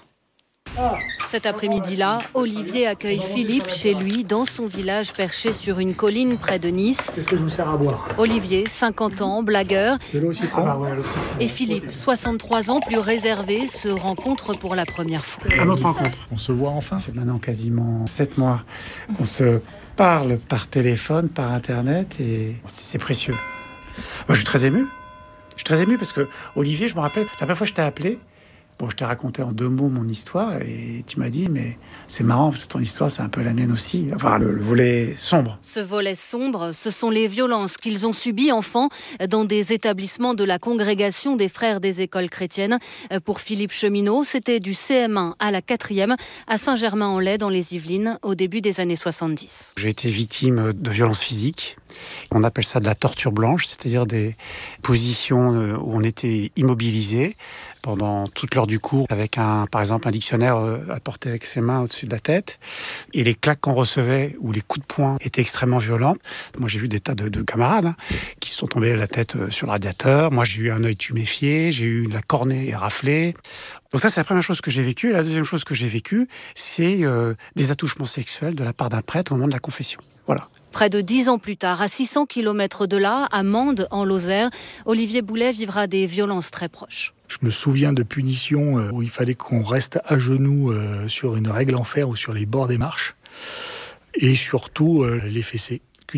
Cet après-midi-là, Olivier accueille Philippe chez lui dans son village perché sur une colline près de Nice. Qu'est-ce que je vous sers à boire ? Olivier, cinquante ans, blagueur. De l'eau au citron ? Ah ouais, l'eau au citron. Et Philippe, soixante-trois ans, plus réservé, se rencontrent pour la première fois. À notre rencontre. On se voit enfin ? Ça fait maintenant quasiment sept mois qu'on se parle par téléphone, par Internet, et c'est précieux. Moi, je suis très ému. Je suis très ému parce que, Olivier, je me rappelle, la première fois que je t'ai appelé, bon, je t'ai raconté en deux mots mon histoire et tu m'as dit, mais c'est marrant parce que ton histoire, c'est un peu la mienne aussi. Enfin, le, le volet sombre. Ce volet sombre, ce sont les violences qu'ils ont subies enfants dans des établissements de la congrégation des frères des écoles chrétiennes. Pour Philippe Cheminot, c'était du C M un à la quatrième à Saint-Germain-en-Laye dans les Yvelines au début des années soixante-dix. J'ai été victime de violences physiques. On appelle ça de la torture blanche, c'est-à-dire des positions où on était immobilisé pendant toute l'heure du cours, avec un, par exemple un dictionnaire à porter avec ses mains au-dessus de la tête. Et les claques qu'on recevait ou les coups de poing étaient extrêmement violents. Moi, j'ai vu des tas de, de camarades hein, qui se sont tombés la tête sur le radiateur. Moi, j'ai eu un œil tuméfié, j'ai eu la cornée raflée. Donc ça, c'est la première chose que j'ai vécue. Et la deuxième chose que j'ai vécue, c'est euh, des attouchements sexuels de la part d'un prêtre au moment de la confession. Voilà. Près de dix ans plus tard, à six cents kilomètres de là, à Mende, en Lozère, Olivier Boulet vivra des violences très proches. Je me souviens de punitions où il fallait qu'on reste à genoux sur une règle en fer ou sur les bords des marches. Et surtout, les fessées, cul nu,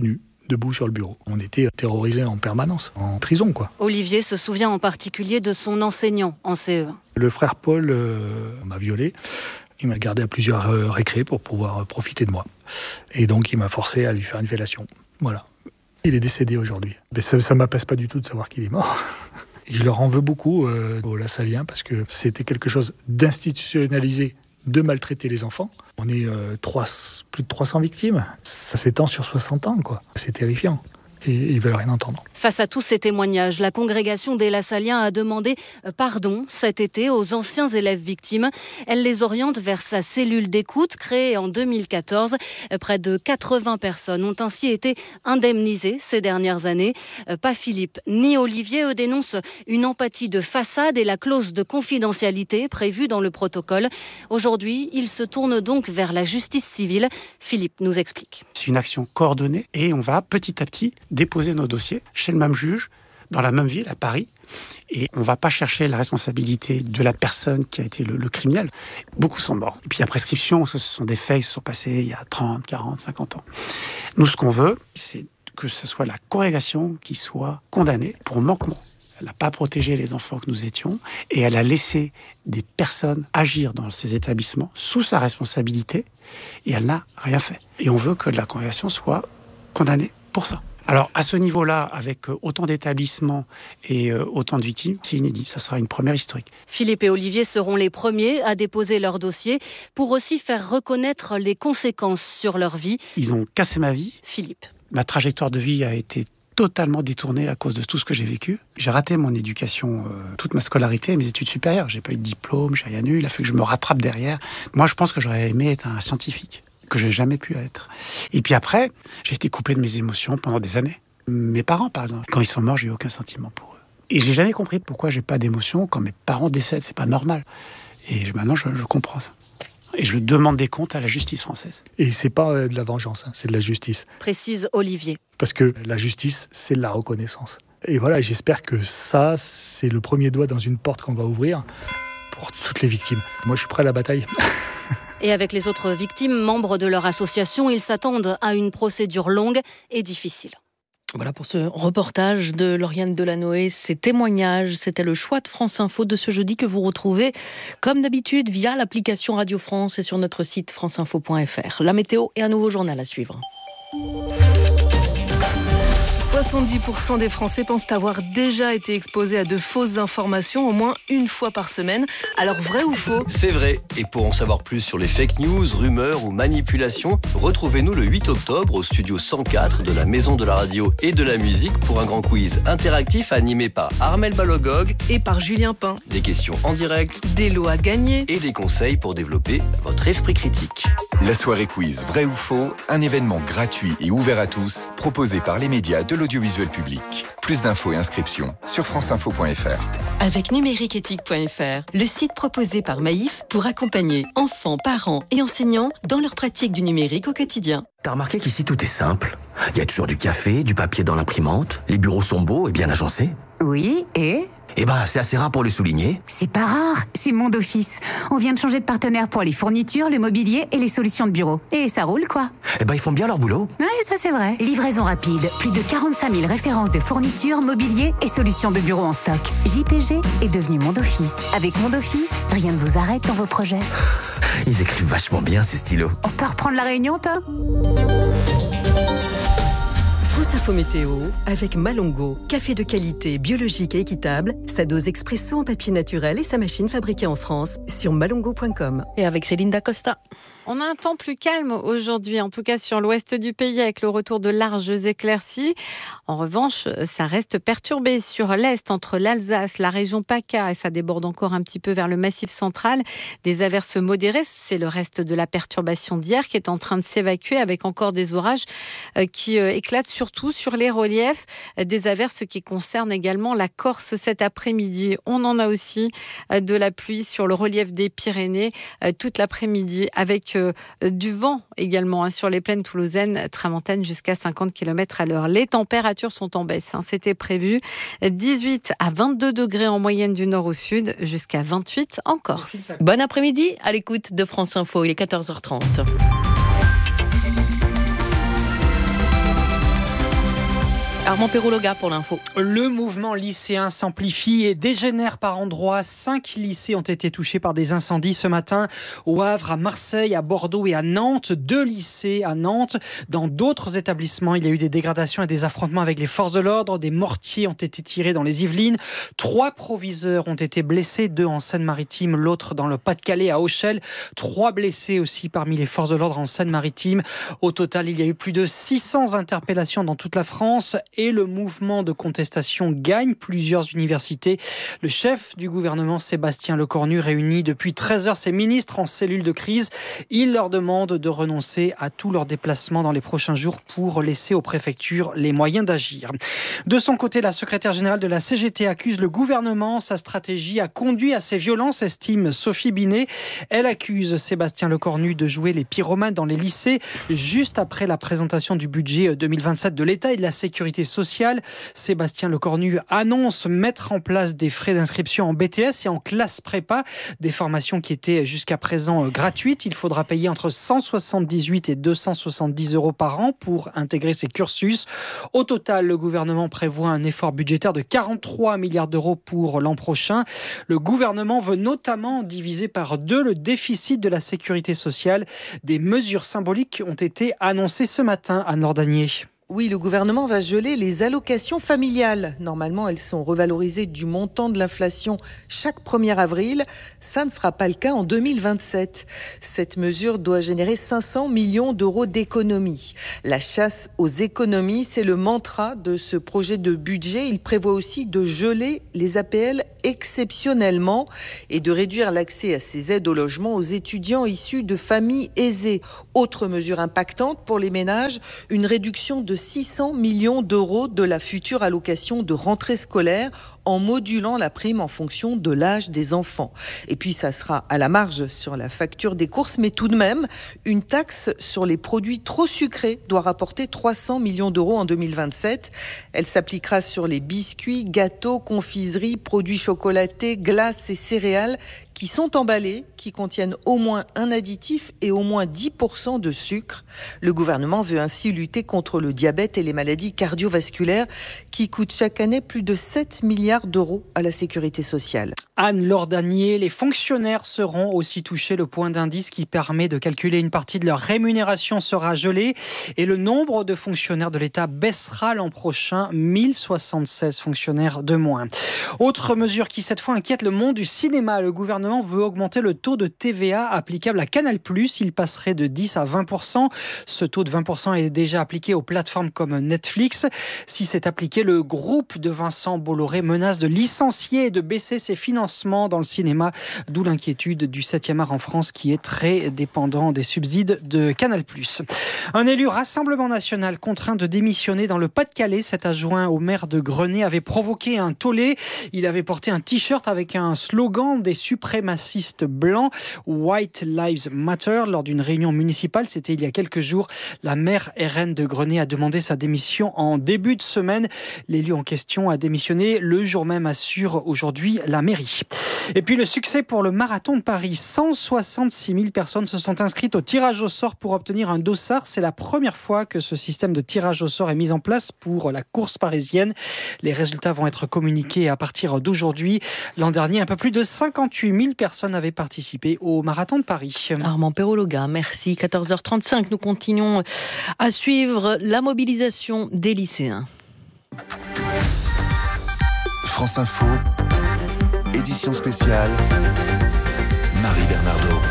debout sur le bureau. On était terrorisés en permanence, en prison quoi. Olivier se souvient en particulier de son enseignant en C E un. Le frère Paul euh, m'a violé. Il m'a gardé à plusieurs euh, récrés pour pouvoir euh, profiter de moi. Et donc il m'a forcé à lui faire une fellation. Voilà. Il est décédé aujourd'hui. Mais ça ne m'apaise pas du tout de savoir qu'il est mort. Et je leur en veux beaucoup euh, aux Lassaliens parce que c'était quelque chose d'institutionnalisé de maltraiter les enfants. On est euh, trois, plus de trois cents victimes. Ça s'étend sur soixante ans, quoi. C'est terrifiant. Et ils veulent rien entendre. Face à tous ces témoignages, la congrégation des Lassaliens a demandé pardon cet été aux anciens élèves victimes. Elle les oriente vers sa cellule d'écoute créée en deux mille quatorze. Près de quatre-vingts personnes ont ainsi été indemnisées ces dernières années. Pas Philippe ni Olivier, eux, dénoncent une empathie de façade et la clause de confidentialité prévue dans le protocole. Aujourd'hui, ils se tournent donc vers la justice civile. Philippe nous explique. C'est une action coordonnée et on va petit à petit déposer nos dossiers chez le même juge, dans la même ville, à Paris. Et on ne va pas chercher la responsabilité de la personne qui a été le, le criminel. Beaucoup sont morts. Et puis la prescription, ce sont des faits qui se sont passés il y a trente, quarante, cinquante ans. Nous, ce qu'on veut, c'est que ce soit la congrégation qui soit condamnée pour manquement. Elle n'a pas protégé les enfants que nous étions et elle a laissé des personnes agir dans ces établissements sous sa responsabilité et elle n'a rien fait. Et on veut que la congrégation soit condamnée pour ça. Alors, à ce niveau-là, avec autant d'établissements et autant de victimes, c'est inédit. Ça sera une première historique. Philippe et Olivier seront les premiers à déposer leur dossier pour aussi faire reconnaître les conséquences sur leur vie. Ils ont cassé ma vie. Philippe. Ma trajectoire de vie a été totalement détournée à cause de tout ce que j'ai vécu. J'ai raté mon éducation, euh, toute ma scolarité et mes études supérieures. J'ai pas eu de diplôme, j'ai rien eu. Il a fallu que je me rattrape derrière. Moi, je pense que j'aurais aimé être un scientifique, que j'ai jamais pu être. Et puis après, j'ai été coupé de mes émotions pendant des années. Mes parents, par exemple, quand ils sont morts, j'ai eu aucun sentiment pour eux. Et j'ai jamais compris pourquoi j'ai pas d'émotion quand mes parents décèdent. C'est pas normal. Et maintenant, je, je comprends ça. Et je demande des comptes à la justice française. Et c'est pas euh, de la vengeance, hein, c'est de la justice. Précise Olivier. Parce que la justice, c'est de la reconnaissance. Et voilà, j'espère que ça, c'est le premier doigt dans une porte qu'on va ouvrir pour toutes les victimes. Moi, je suis prêt à la bataille. Et avec les autres victimes, membres de leur association, ils s'attendent à une procédure longue et difficile. Voilà pour ce reportage de Lauriane Delanoë, ces témoignages. C'était le choix de France Info de ce jeudi que vous retrouvez, comme d'habitude, via l'application Radio France et sur notre site franceinfo point f r. La météo et un nouveau journal à suivre. soixante-dix pour cent des Français pensent avoir déjà été exposés à de fausses informations au moins une fois par semaine. Alors vrai ou faux ? C'est vrai. Et pour en savoir plus sur les fake news, rumeurs ou manipulations, retrouvez-nous le huit octobre au studio cent quatre de la Maison de la Radio et de la Musique pour un grand quiz interactif animé par Armel Balogog et par Julien Pain. Des questions en direct, des lots à gagner et des conseils pour développer votre esprit critique. La soirée quiz vrai ou faux, un événement gratuit et ouvert à tous, proposé par les médias de l'audiovisuel public. Plus d'infos et inscriptions sur franceinfo point f r. Avec numériqueéthique point f r, le site proposé par Maïf pour accompagner enfants, parents et enseignants dans leur pratique du numérique au quotidien. T'as remarqué qu'ici tout est simple. Il y a toujours du café, du papier dans l'imprimante, les bureaux sont beaux et bien agencés. Oui, et Eh ben, c'est assez rare pour le souligner. C'est pas rare, c'est Monde Office. On vient de changer de partenaire pour les fournitures, le mobilier et les solutions de bureau. Et ça roule, quoi. Eh ben, ils font bien leur boulot. Ouais, ça c'est vrai. Livraison rapide, plus de quarante-cinq mille références de fournitures, mobilier et solutions de bureau en stock. J P G est devenu Monde Office. Avec Monde Office, rien ne vous arrête dans vos projets. Ils écrivent vachement bien, ces stylos. On peut reprendre la réunion, toi ? France Info Météo avec Malongo, café de qualité, biologique et équitable, sa dose expresso en papier naturel et sa machine fabriquée en France sur malongo point com. Et avec Céline Dacosta. On a un temps plus calme aujourd'hui, en tout cas sur l'ouest du pays, avec le retour de larges éclaircies. En revanche, ça reste perturbé sur l'est, entre l'Alsace, la région PACA, et ça déborde encore un petit peu vers le Massif central. Des averses modérées, c'est le reste de la perturbation d'hier qui est en train de s'évacuer, avec encore des orages qui éclatent surtout sur les reliefs. Des averses qui concernent également la Corse cet après-midi. On en a aussi de la pluie sur le relief des Pyrénées toute l'après-midi, avec du vent également hein, sur les plaines toulousaines, tramontanes jusqu'à cinquante kilomètres à l'heure. Les températures sont en baisse, hein, c'était prévu. dix-huit à vingt-deux degrés en moyenne du nord au sud, jusqu'à vingt-huit en Corse. Bon après-midi à l'écoute de France Info, il est quatorze heures trente. Armand Perrologa pour l'info. Le mouvement lycéen s'amplifie et dégénère par endroits. Cinq lycées ont été touchés par des incendies ce matin au Havre, à Marseille, à Bordeaux et à Nantes. Deux lycées à Nantes. Dans d'autres établissements, il y a eu des dégradations et des affrontements avec les forces de l'ordre. Des mortiers ont été tirés dans les Yvelines. Trois proviseurs ont été blessés, deux en Seine-Maritime, l'autre dans le Pas-de-Calais à Auchel. Trois blessés aussi parmi les forces de l'ordre en Seine-Maritime. Au total, il y a eu plus de six cents interpellations dans toute la France. Et le mouvement de contestation gagne plusieurs universités. Le chef du gouvernement, Sébastien Lecornu, réunit depuis treize heures ses ministres en cellule de crise. Il leur demande de renoncer à tous leurs déplacements dans les prochains jours pour laisser aux préfectures les moyens d'agir. De son côté, la secrétaire générale de la C G T accuse le gouvernement. Sa stratégie a conduit à ces violences, estime Sophie Binet. Elle accuse Sébastien Lecornu de jouer les pyromanes dans les lycées juste après la présentation du budget deux mille vingt-sept de l'État et de la sécurité sociale. Sébastien Lecornu annonce mettre en place des frais d'inscription en B T S et en classe prépa, des formations qui étaient jusqu'à présent gratuites. Il faudra payer entre cent soixante-dix-huit et deux cent soixante-dix euros par an pour intégrer ces cursus. Au total, le gouvernement prévoit un effort budgétaire de quarante-trois milliards d'euros pour l'an prochain. Le gouvernement veut notamment diviser par deux le déficit de la sécurité sociale. Des mesures symboliques ont été annoncées ce matin à Nordanier. Oui, le gouvernement va geler les allocations familiales. Normalement, elles sont revalorisées du montant de l'inflation chaque premier avril. Ça ne sera pas le cas en deux mille vingt-sept. Cette mesure doit générer cinq cents millions d'euros d'économies. La chasse aux économies, c'est le mantra de ce projet de budget. Il prévoit aussi de geler les A P L exceptionnellement et de réduire l'accès à ces aides au logement aux étudiants issus de familles aisées. Autre mesure impactante pour les ménages, une réduction de six cents millions d'euros de la future allocation de rentrée scolaire en modulant la prime en fonction de l'âge des enfants. Et puis ça sera à la marge sur la facture des courses, mais tout de même, une taxe sur les produits trop sucrés doit rapporter trois cents millions d'euros en deux mille vingt-sept. Elle s'appliquera sur les biscuits, gâteaux, confiseries, produits chocolatés, glaces et céréales qui sont emballés, qui contiennent au moins un additif et au moins dix pour cent de sucre. Le gouvernement veut ainsi lutter contre le diabète et les maladies cardiovasculaires qui coûtent chaque année plus de sept milliards d'euros à la sécurité sociale. Anne Lordanier, les fonctionnaires seront aussi touchés. Le point d'indice qui permet de calculer une partie de leur rémunération sera gelé et le nombre de fonctionnaires de l'État baissera l'an prochain, mille soixante-seize fonctionnaires de moins. Autre mesure qui cette fois inquiète le monde du cinéma, le gouvernement veut augmenter le taux de T V A applicable à Canal plus. Il passerait de dix à vingt pour cent. Ce taux de vingt pour cent est déjà appliqué aux plateformes comme Netflix. Si c'est appliqué, le groupe de Vincent Bolloré menace de licencier et de baisser ses financements dans le cinéma, d'où l'inquiétude du septième art en France qui est très dépendant des subsides de Canal plus. Un élu Rassemblement national contraint de démissionner dans le Pas-de-Calais. Cet adjoint au maire de Grenay avait provoqué un tollé. Il avait porté un t-shirt avec un slogan des suprémacistes blancs, White Lives Matter, lors d'une réunion municipale. C'était il y a quelques jours. La maire R N de Grenay a demandé sa démission en début de semaine. L'élu en question a démissionné le jour même, assure aujourd'hui la mairie. Et puis le succès pour le marathon de Paris. cent soixante-six mille personnes se sont inscrites au tirage au sort pour obtenir un dossard. C'est la première fois que ce système de tirage au sort est mis en place pour la course parisienne. Les résultats vont être communiqués à partir d'aujourd'hui. L'an dernier, un peu plus de cinquante-huit mille personnes avaient participé au marathon de Paris. Armand Perrologa, merci. quatorze heures trente-cinq, nous continuons à suivre la mobilisation des lycéens. France Info, édition spéciale, Marie Bernardo.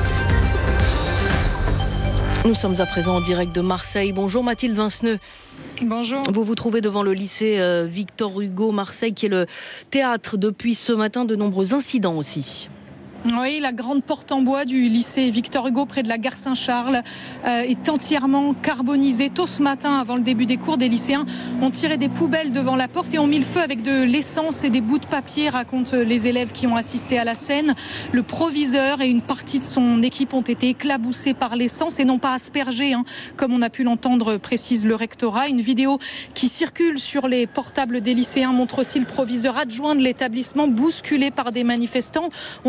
Nous sommes à présent en direct de Marseille. Bonjour Mathilde Vinceneux. Bonjour. Vous vous trouvez devant le lycée Victor Hugo Marseille, qui est le théâtre depuis ce matin de nombreux incidents aussi. Oui, la grande porte en bois du lycée Victor Hugo près de la gare Saint-Charles euh, est entièrement carbonisée. Tôt ce matin, avant le début des cours, des lycéens ont tiré des poubelles devant la porte et ont mis le feu avec de l'essence et des bouts de papier, racontent les élèves qui ont assisté à la scène. Le proviseur et une partie de son équipe ont été éclaboussés par l'essence et non pas aspergés, hein, comme on a pu l'entendre, précise le rectorat. Une vidéo qui circule sur les portables des lycéens montre aussi le proviseur adjoint de l'établissement bousculé par des manifestants. On le voit tomber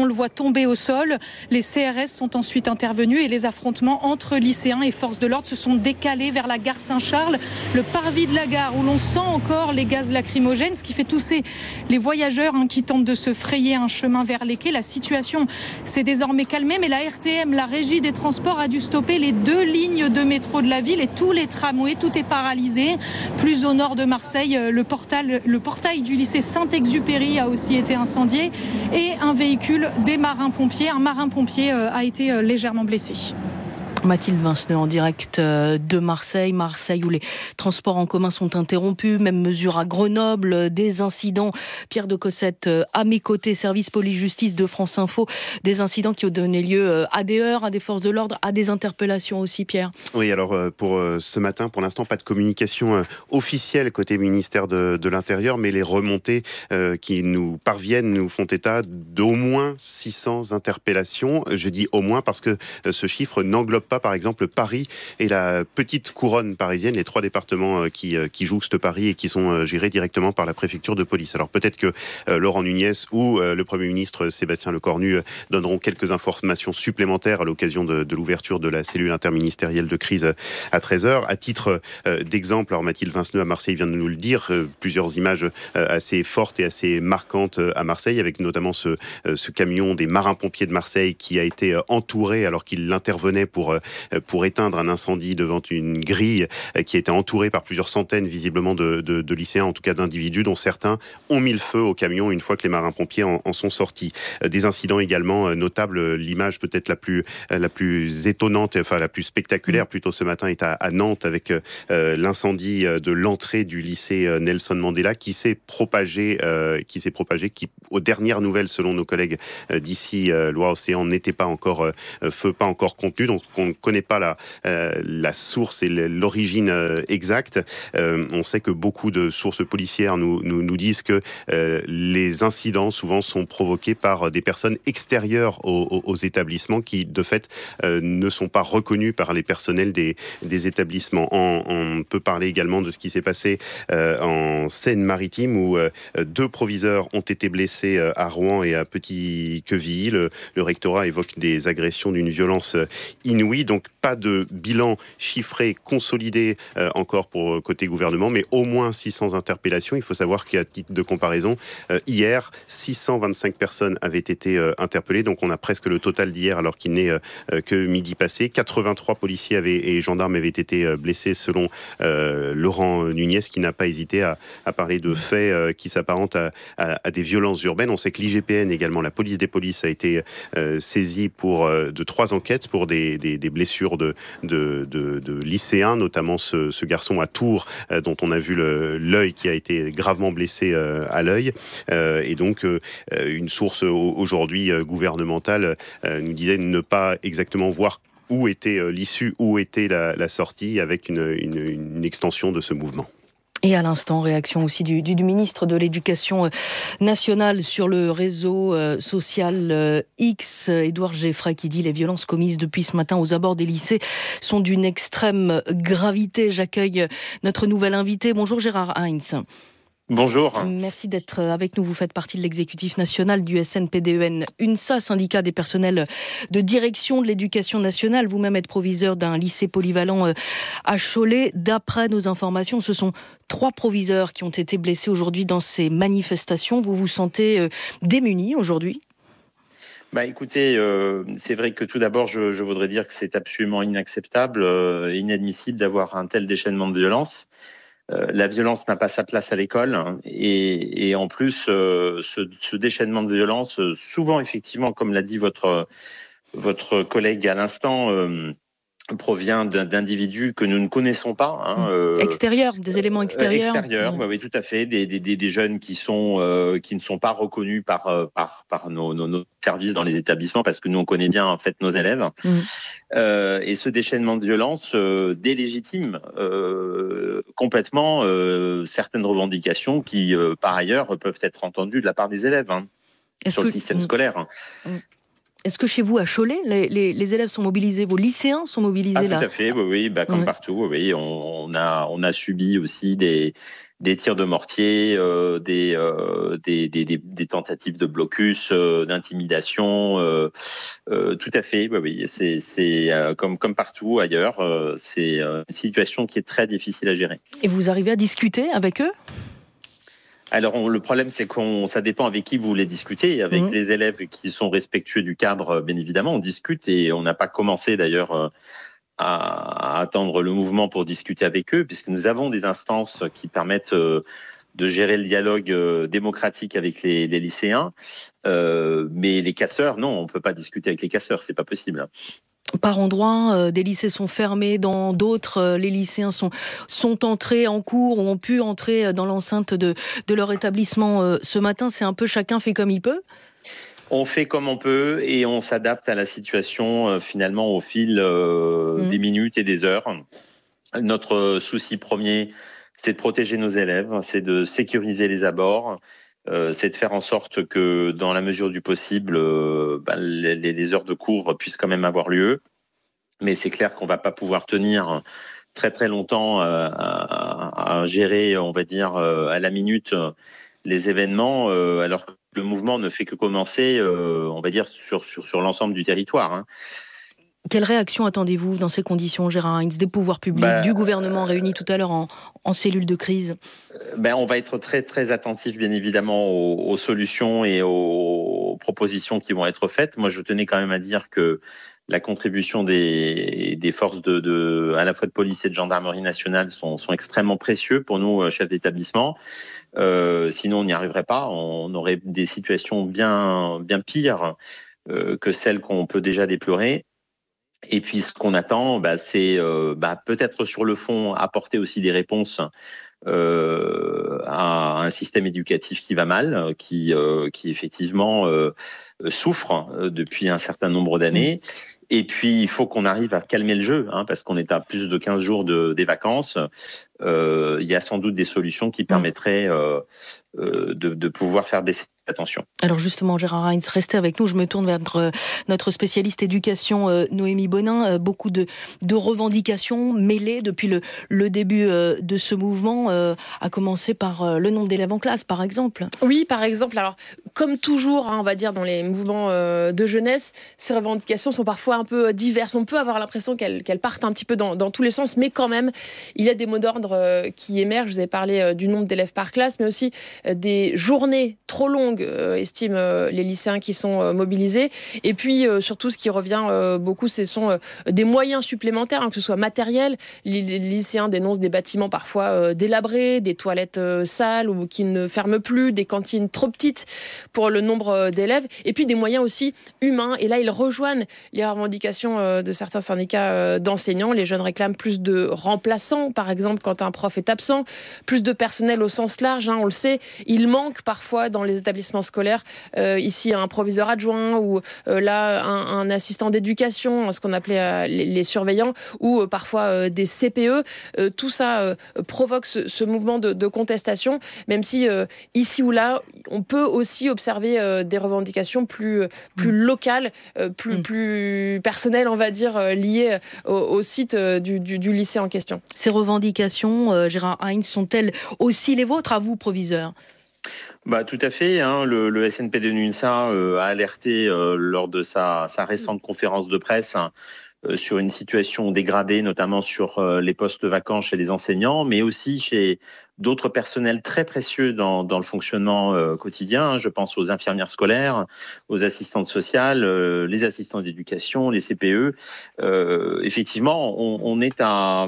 tombés au sol. Les C R S sont ensuite intervenus et les affrontements entre lycéens et forces de l'ordre se sont décalés vers la gare Saint-Charles, le parvis de la gare où l'on sent encore les gaz lacrymogènes, ce qui fait tousser les voyageurs hein, qui tentent de se frayer un chemin vers les quais. La situation s'est désormais calmée, mais la R T M, la régie des transports, a dû stopper les deux lignes de métro de la ville et tous les tramways, tout est paralysé. Plus au nord de Marseille, le portail, le portail du lycée Saint-Exupéry a aussi été incendié et un véhicule des marins-pompiers, un marin-pompier a été légèrement blessé. Mathilde Vinceneux en direct de Marseille. Marseille où les transports en commun sont interrompus. Même mesure à Grenoble. Des incidents. Pierre de Cossette à mes côtés. Service police-justice de France Info. Des incidents qui ont donné lieu à des heurts, à des forces de l'ordre, à des interpellations aussi, Pierre. Oui, alors pour ce matin, pour l'instant, pas de communication officielle côté ministère de, de l'Intérieur, mais les remontées qui nous parviennent nous font état d'au moins six cents interpellations. Je dis au moins parce que ce chiffre n'englobe pas, par exemple, Paris et la petite couronne parisienne, les trois départements qui, qui jouxtent Paris et qui sont gérés directement par la préfecture de police. Alors peut-être que euh, Laurent Nunez ou euh, le Premier ministre Sébastien Lecornu euh, donneront quelques informations supplémentaires à l'occasion de, de l'ouverture de la cellule interministérielle de crise à treize heures. À titre euh, d'exemple, alors Mathilde Vinceneux à Marseille vient de nous le dire, euh, plusieurs images euh, assez fortes et assez marquantes euh, à Marseille, avec notamment ce, euh, ce camion des marins-pompiers de Marseille qui a été euh, entouré alors qu'il intervenait pour pour éteindre un incendie devant une grille qui était entourée par plusieurs centaines visiblement de, de, de lycéens, en tout cas d'individus, dont certains ont mis le feu au camion une fois que les marins-pompiers en, en sont sortis. Des incidents également notables, l'image peut-être la plus, la plus étonnante, enfin la plus spectaculaire plutôt ce matin est à, à Nantes avec euh, l'incendie de l'entrée du lycée Nelson Mandela qui s'est propagé, euh, qui s'est propagé, qui aux dernières nouvelles selon nos collègues euh, d'ici euh, Loire-Océan n'était pas encore euh, feu, pas encore contenu, donc on ne connaît pas la, euh, la source et l'origine euh, exacte. Euh, on sait que beaucoup de sources policières nous, nous, nous disent que euh, les incidents souvent sont provoqués par des personnes extérieures aux, aux, aux établissements qui, de fait, euh, ne sont pas reconnus par les personnels des, des établissements. On, on peut parler également de ce qui s'est passé euh, en Seine-Maritime où euh, deux proviseurs ont été blessés euh, à Rouen et à Petit-Quevilly. Le, le rectorat évoque des agressions d'une violence inouïe. Donc pas de bilan chiffré, consolidé euh, encore pour euh, côté gouvernement, mais au moins six cents interpellations. Il faut savoir qu'à titre de comparaison, euh, hier, six cent vingt-cinq personnes avaient été euh, interpellées. Donc on a presque le total d'hier alors qu'il n'est euh, que midi passé. quatre-vingt-trois policiers avaient, et gendarmes avaient été euh, blessés selon euh, Laurent Nunez qui n'a pas hésité à, à parler de faits euh, qui s'apparentent à, à, à des violences urbaines. On sait que l'I G P N également, la police des polices, a été euh, saisie pour, euh, de trois enquêtes pour des, des, des blessures de, de, de, de lycéens, notamment ce, ce garçon à Tours euh, dont on a vu l'œil qui a été gravement blessé euh, à l'œil. Euh, et donc euh, une source aujourd'hui euh, gouvernementale euh, nous disait ne pas exactement voir où était euh, l'issue, où était la, la sortie avec une, une, une extension de ce mouvement. Et à l'instant, réaction aussi du, du, du ministre de l'Éducation nationale sur le réseau euh, social euh, X, Édouard Geffray, qui dit les violences commises depuis ce matin aux abords des lycées sont d'une extrême gravité. J'accueille notre nouvel invité. Bonjour Gérard Heinz. Bonjour. Merci d'être avec nous. Vous faites partie de l'exécutif national du S N P D E N UNSA, syndicat des personnels de direction de l'éducation nationale. Vous-même êtes proviseur d'un lycée polyvalent à Cholet. D'après nos informations, ce sont trois proviseurs qui ont été blessés aujourd'hui dans ces manifestations. Vous vous sentez démunis aujourd'hui ? Bah écoutez, euh, c'est vrai que tout d'abord, je, je voudrais dire que c'est absolument inacceptable euh, et inadmissible d'avoir un tel déchaînement de violence. Euh, la violence n'a pas sa place à l'école et, et en plus, euh, ce, ce déchaînement de violence, souvent effectivement, comme l'a dit votre votre collègue à l'instant, euh, provient d'individus que nous ne connaissons pas. Hein, euh, extérieurs, des éléments extérieurs. Euh, extérieurs, oui, oui, tout à fait. Des, des, des jeunes qui sont euh, qui ne sont pas reconnus par par par nos, nos, nos services dans les établissements parce que nous on connaît bien en fait nos élèves. Mmh. Euh, et ce déchaînement de violence euh, délégitime euh, complètement euh, certaines revendications qui euh, par ailleurs peuvent être entendues de la part des élèves hein, sur que... le système mmh. scolaire. Mmh. Est-ce que chez vous, à Cholet, les, les, les élèves sont mobilisés, vos lycéens sont mobilisés ah, là ? Tout à fait, oui, oui bah, comme ouais. partout. Oui, on, on, a, on a subi aussi des, des tirs de mortier, euh, des, euh, des, des, des, des tentatives de blocus, euh, d'intimidation. Euh, euh, tout à fait, oui, oui. C'est, c'est euh, comme, comme partout ailleurs, euh, c'est une situation qui est très difficile à gérer. Et vous arrivez à discuter avec eux ? Alors on, le problème, c'est qu'on, ça dépend avec qui vous voulez discuter. Avec mmh. les élèves qui sont respectueux du cadre, bien évidemment, on discute et on n'a pas commencé d'ailleurs euh, à, à attendre le mouvement pour discuter avec eux, puisque nous avons des instances qui permettent euh, de gérer le dialogue euh, démocratique avec les, les lycéens. Euh, mais les casseurs, non, on peut pas discuter avec les casseurs, c'est pas possible. Par endroits, euh, des lycées sont fermés, dans d'autres, euh, les lycéens sont, sont entrés en cours ou ont pu entrer dans l'enceinte de, de leur établissement euh, ce matin. C'est un peu chacun fait comme il peut ? On fait comme on peut et on s'adapte à la situation euh, finalement au fil euh, mmh. des minutes et des heures. Notre souci premier, c'est de protéger nos élèves, c'est de sécuriser les abords. Euh, c'est de faire en sorte que, dans la mesure du possible, euh, bah, les, les heures de cours puissent quand même avoir lieu. Mais c'est clair qu'on va pas pouvoir tenir très très longtemps euh, à, à gérer, on va dire, euh, à la minute les événements, euh, alors que le mouvement ne fait que commencer, euh, on va dire, sur sur sur l'ensemble du territoire. Hein. Quelle réaction attendez-vous dans ces conditions, Gérard Heinz, des pouvoirs publics, bah, du gouvernement réuni tout à l'heure en, en cellule de crise ? Ben, on va être très très attentif, bien évidemment, aux, aux solutions et aux propositions qui vont être faites. Moi, je tenais quand même à dire que la contribution des, des forces de, de, à la fois de police et de gendarmerie nationale sont, sont extrêmement précieux pour nous, chefs d'établissement. Euh, sinon, on n'y arriverait pas. On aurait des situations bien bien pires euh, que celles qu'on peut déjà déplorer. Et puis, ce qu'on attend, bah, c'est euh, bah, peut-être sur le fond apporter aussi des réponses euh, à un système éducatif qui va mal, qui, euh, qui effectivement euh, souffre depuis un certain nombre d'années. Et puis, il faut qu'on arrive à calmer le jeu, hein, parce qu'on est à plus de quinze jours de, des vacances. Euh, il y a sans doute des solutions qui permettraient euh, euh, de, de pouvoir faire baisser l'attention. Alors justement, Gérard Heinz, restez avec nous. Je me tourne vers notre, notre spécialiste éducation, euh, Noémie Bonin. Euh, beaucoup de, de revendications mêlées depuis le, le début euh, de ce mouvement, euh, à commencer par euh, le nombre d'élèves en classe, par exemple. Oui, par exemple. Alors, comme toujours, hein, on va dire, dans les mouvements euh, de jeunesse, ces revendications sont parfois un peu diverses. On peut avoir l'impression qu'elles, qu'elles partent un petit peu dans, dans tous les sens, mais quand même, il y a des mots d'ordre euh, qui émergent. Je vous ai parlé euh, du nombre d'élèves par classe, mais aussi euh, des journées trop longues, euh, estiment euh, les lycéens qui sont euh, mobilisés. Et puis, euh, surtout, ce qui revient euh, beaucoup, ce sont euh, des moyens supplémentaires, hein, que ce soit matériel. Les, les lycéens dénoncent des bâtiments parfois euh, délabrés, des toilettes euh, sales ou qui ne ferment plus, des cantines trop petites pour le nombre euh, d'élèves. Et puis, des moyens aussi humains. Et là, ils rejoignent les revendications euh, de certains syndicats euh, d'enseignants. Les jeunes réclament plus de remplaçants, par exemple, quand un prof est absent, plus de personnel au sens large, hein, on le sait. Il manque parfois dans les établissements scolaires, euh, ici un proviseur adjoint ou euh, là un, un assistant d'éducation, ce qu'on appelait euh, les, les surveillants, ou euh, parfois euh, des C P E. Euh, tout ça euh, provoque ce, ce mouvement de, de contestation, même si euh, ici ou là, on peut aussi observer euh, des revendications plus, plus locales, euh, plus, mmh. plus personnelles, on va dire, euh, liées au, au site euh, du, du, du lycée en question. Ces revendications, euh, Gérard Heinz, sont-elles aussi les vôtres, à vous, proviseur ? Bah, tout à fait. Hein. Le, le S N P de l'UNSA euh, a alerté euh, lors de sa, sa récente conférence de presse hein, euh, sur une situation dégradée, notamment sur euh, les postes vacants chez les enseignants, mais aussi chez d'autres personnels très précieux dans, dans le fonctionnement euh, quotidien. Je pense aux infirmières scolaires, aux assistantes sociales, euh, les assistants d'éducation, les C P E. Euh, effectivement, on, on est à,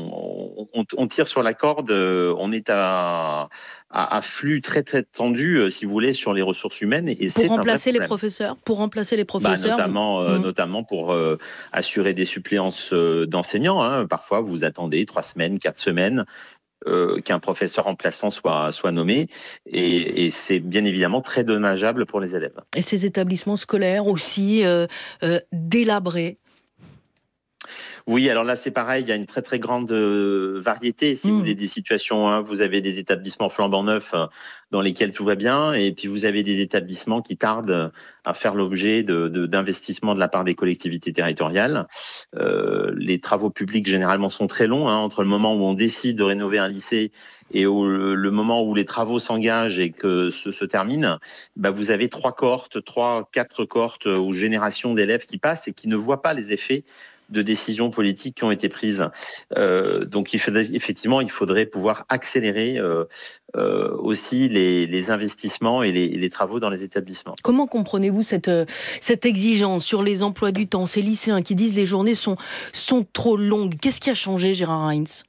on, on tire sur la corde, on est à, à, à flux très très tendu, euh, si vous voulez, sur les ressources humaines. Et pour c'est remplacer un vrai les professeurs, pour remplacer les professeurs, bah, notamment, euh, mmh. notamment pour euh, assurer des suppléances euh, d'enseignants. Hein. Parfois, vous attendez trois semaines, quatre semaines. Euh, qu'un professeur remplaçant soit, soit nommé. Et, et c'est bien évidemment très dommageable pour les élèves. Et ces établissements scolaires aussi euh, euh, délabrés. Oui, alors là, c'est pareil, il y a une très très grande euh, variété, si mmh. vous voulez, des situations. Hein. Vous avez des établissements flambant neufs euh, dans lesquels tout va bien, et puis vous avez des établissements qui tardent à faire l'objet de, de, d'investissements de la part des collectivités territoriales. Euh, les travaux publics, généralement, sont très longs, hein, entre le moment où on décide de rénover un lycée et au, le moment où les travaux s'engagent et que ce se termine, bah vous avez trois cohortes, trois, quatre cohortes ou générations d'élèves qui passent et qui ne voient pas les effets de décisions politiques qui ont été prises. Euh, donc, il faudrait, effectivement, il faudrait pouvoir accélérer euh, euh, aussi les, les investissements et les, les travaux dans les établissements. Comment comprenez-vous cette, cette exigence sur les emplois du temps, ces lycéens qui disent les journées sont, sont trop longues? Qu'est-ce qui a changé, Gérard Heinz?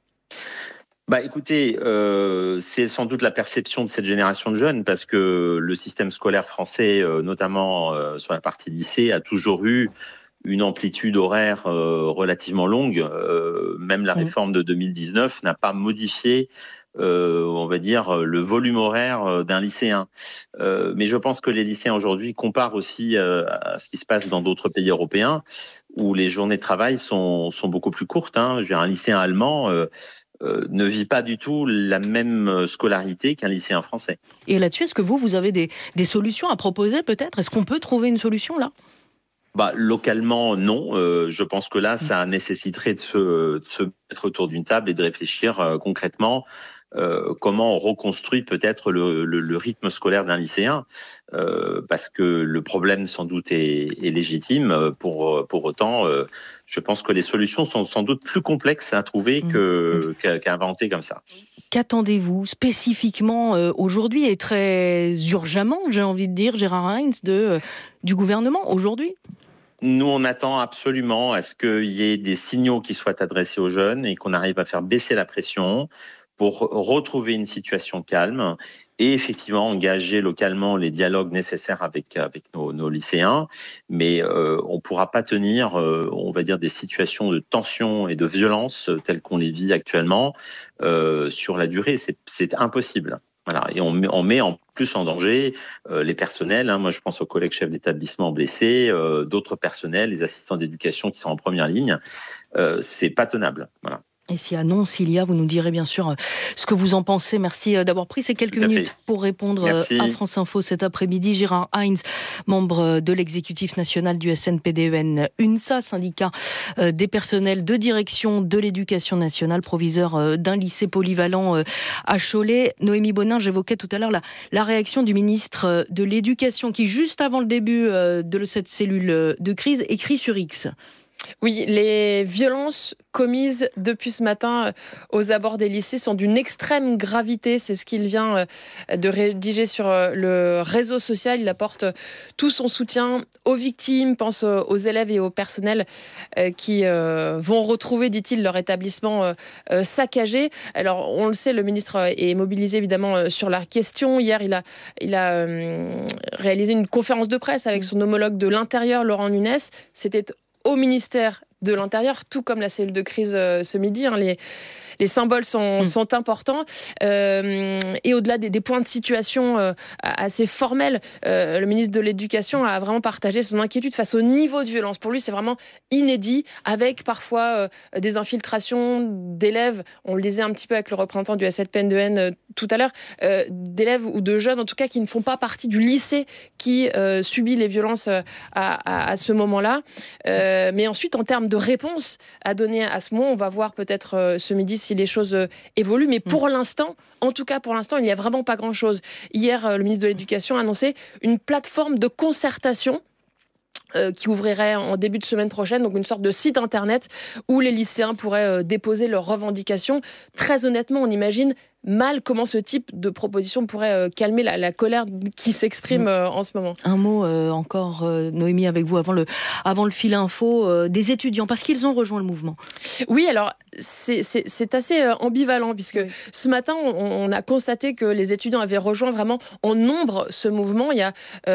Bah, écoutez, euh, c'est sans doute la perception de cette génération de jeunes, parce que le système scolaire français, euh, notamment euh, sur la partie lycée, a toujours eu une amplitude horaire euh, relativement longue. Euh, même la réforme de deux mille dix-neuf n'a pas modifié, euh, on va dire, le volume horaire d'un lycéen. Euh, mais je pense que les lycéens aujourd'hui comparent aussi euh, à ce qui se passe dans d'autres pays européens, où les journées de travail sont, sont beaucoup plus courtes. Hein. Je veux dire, un lycéen allemand euh, euh, ne vit pas du tout la même scolarité qu'un lycéen français. Et là-dessus, est-ce que vous, vous avez des, des solutions à proposer peut-être? Est-ce qu'on peut trouver une solution là? Bah, localement, non. Euh, je pense que là, ça nécessiterait de se, de se mettre autour d'une table et de réfléchir euh, concrètement euh, comment on reconstruit peut-être le, le, le rythme scolaire d'un lycéen, euh, parce que le problème sans doute est, est légitime. Pour, pour autant, euh, je pense que les solutions sont sans doute plus complexes à trouver que, qu'à, qu'à inventer comme ça. Qu'attendez-vous spécifiquement euh, aujourd'hui et très urgemment, j'ai envie de dire, Gérard Heinz, de, euh, du gouvernement aujourd'hui? Nous, on attend absolument à ce qu'il y ait des signaux qui soient adressés aux jeunes et qu'on arrive à faire baisser la pression pour retrouver une situation calme et effectivement engager localement les dialogues nécessaires avec avec nos, nos lycéens. Mais euh, on ne pourra pas tenir, euh, on va dire, des situations de tension et de violence telles qu'on les vit actuellement euh, sur la durée. C'est, c'est impossible. Voilà, et on met, on met en plus en danger euh, les personnels. Hein. Moi, je pense aux collègues chefs d'établissement blessés, euh, d'autres personnels, les assistants d'éducation qui sont en première ligne. Euh, c'est pas tenable. Voilà. Et si annonce il y a, vous nous direz bien sûr ce que vous en pensez. Merci d'avoir pris ces quelques minutes fait. pour répondre Merci. à France Info cet après-midi. Gérard Heinz, membre de l'exécutif national du S N P D E N UNSA, syndicat des personnels de direction de l'éducation nationale, proviseur d'un lycée polyvalent à Cholet. Noémie Bonin, j'évoquais tout à l'heure la, la réaction du ministre de l'Éducation qui, juste avant le début de cette cellule de crise, écrit sur X. Oui, les violences commises depuis ce matin aux abords des lycées sont d'une extrême gravité. C'est ce qu'il vient de rédiger sur le réseau social. Il apporte tout son soutien aux victimes, pense aux élèves et au personnel qui vont retrouver, dit-il, leur établissement saccagé. Alors, on le sait, le ministre est mobilisé évidemment sur la question. Hier, il a, il a réalisé une conférence de presse avec son homologue de l'Intérieur, Laurent Nunez. C'était au ministère de l'Intérieur, tout comme la cellule de crise euh, ce midi. Hein, les, les symboles sont, mmh. sont importants. Euh, et au-delà des, des points de situation euh, assez formels, euh, le ministre de l'Éducation a vraiment partagé son inquiétude face au niveau de violence. Pour lui, c'est vraiment inédit, avec parfois euh, des infiltrations d'élèves. On le disait un petit peu avec le représentant du S N P D E N euh, tout à l'heure, euh, d'élèves ou de jeunes, en tout cas, qui ne font pas partie du lycée qui euh, subit les violences euh, à, à, à ce moment-là. Euh, mais ensuite, en termes de réponse à donner à ce moment, on va voir peut-être euh, ce midi si les choses euh, évoluent. Mais pour mmh. l'instant, en tout cas pour l'instant, il n'y a vraiment pas grand-chose. Hier, euh, le ministre de l'Éducation a annoncé une plateforme de concertation Euh, qui ouvrirait en début de semaine prochaine, donc une sorte de site internet où les lycéens pourraient euh, déposer leurs revendications. Très honnêtement, on imagine mal comment ce type de proposition pourrait euh, calmer la, la colère qui s'exprime euh, en ce moment. Un mot euh, encore, euh, Noémie, avec vous, avant le, avant le fil info, euh, des étudiants, parce qu'ils ont rejoint le mouvement. Oui, alors c'est, c'est, c'est assez euh, ambivalent, puisque oui. ce matin, on, on a constaté que les étudiants avaient rejoint vraiment en nombre ce mouvement. Il y a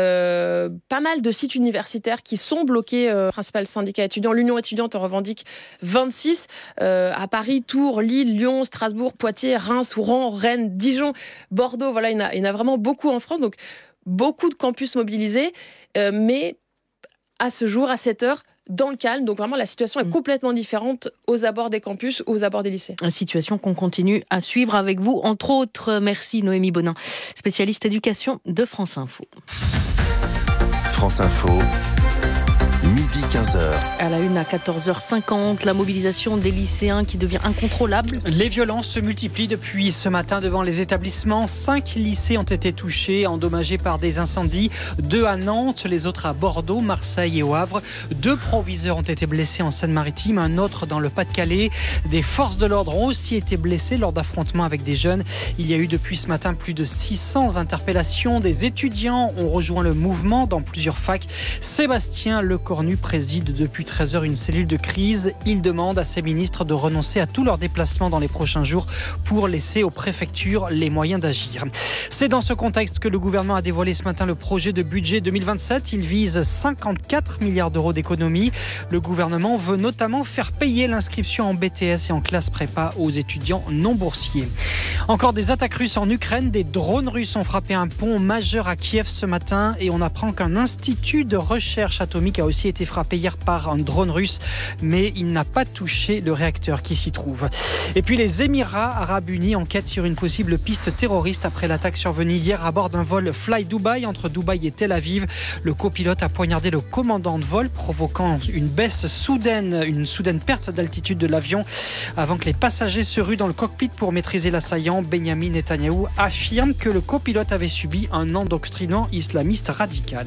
euh, pas mal de sites universitaires qui sont bloqués. Euh, principal syndicat étudiant, l'Union étudiante en revendique vingt-six. Euh, à Paris, Tours, Lille, Lyon, Strasbourg, Poitiers, Reims, Rouen, Rennes, Dijon, Bordeaux, voilà, il y en a, il y en a vraiment beaucoup en France, donc beaucoup de campus mobilisés, euh, mais à ce jour, à cette heure, dans le calme. Donc vraiment, la situation est complètement différente aux abords des campus ou aux abords des lycées. Une situation qu'on continue à suivre avec vous, entre autres. Merci Noémie Bonin, spécialiste éducation de France Info. France Info. Midi quinze heures. À la une à quatorze heures cinquante, la mobilisation des lycéens qui devient incontrôlable. Les violences se multiplient depuis ce matin devant les établissements. Cinq lycées ont été touchés, endommagés par des incendies. Deux à Nantes, les autres à Bordeaux, Marseille et au Havre. Deux proviseurs ont été blessés en Seine-Maritime, un autre dans le Pas-de-Calais. Des forces de l'ordre ont aussi été blessées lors d'affrontements avec des jeunes. Il y a eu depuis ce matin plus de six cents interpellations. Des étudiants ont rejoint le mouvement dans plusieurs facs. Sébastien Lecornu préside depuis treize heures une cellule de crise. Il demande à ses ministres de renoncer à tous leurs déplacements dans les prochains jours pour laisser aux préfectures les moyens d'agir. C'est dans ce contexte que le gouvernement a dévoilé ce matin le projet de budget deux mille vingt-sept. Il vise cinquante-quatre milliards d'euros d'économies. Le gouvernement veut notamment faire payer l'inscription en B T S et en classe prépa aux étudiants non boursiers. Encore des attaques russes en Ukraine. Des drones russes ont frappé un pont majeur à Kiev ce matin et on apprend qu'un institut de recherche atomique a aussi été frappé hier par un drone russe, mais il n'a pas touché le réacteur qui s'y trouve. Et puis les Émirats Arabes Unis enquêtent sur une possible piste terroriste après l'attaque survenue hier à bord d'un vol Fly Dubai entre Dubaï et Tel Aviv. Le copilote a poignardé le commandant de vol, provoquant une baisse soudaine, une soudaine perte d'altitude de l'avion avant que les passagers se ruent dans le cockpit pour maîtriser l'assaillant. Benjamin Netanyahou affirme que le copilote avait subi un endoctrinement islamiste radical.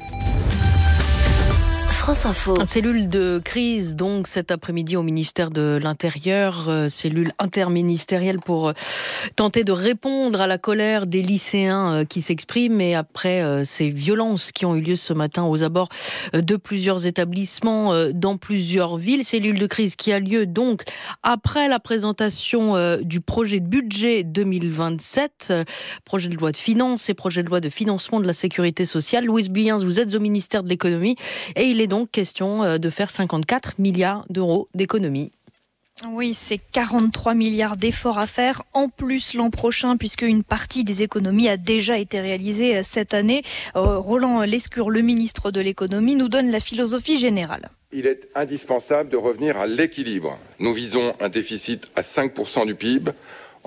France Info. Cellule de crise donc cet après-midi au ministère de l'Intérieur, euh, cellule interministérielle pour euh, tenter de répondre à la colère des lycéens euh, qui s'expriment et après euh, ces violences qui ont eu lieu ce matin aux abords euh, de plusieurs établissements euh, dans plusieurs villes. Cellule de crise qui a lieu donc après la présentation euh, du projet de budget deux mille vingt-sept, euh, projet de loi de finances et projet de loi de financement de la sécurité sociale. Louise Buyens, vous êtes au ministère de l'économie et il est donc question de faire cinquante-quatre milliards d'euros d'économies. Oui, c'est quarante-trois milliards d'efforts à faire, en plus l'an prochain, puisque une partie des économies a déjà été réalisée cette année. Roland Lescure, le ministre de l'économie, nous donne la philosophie générale. Il est indispensable de revenir à l'équilibre. Nous visons un déficit à cinq pour cent du P I B.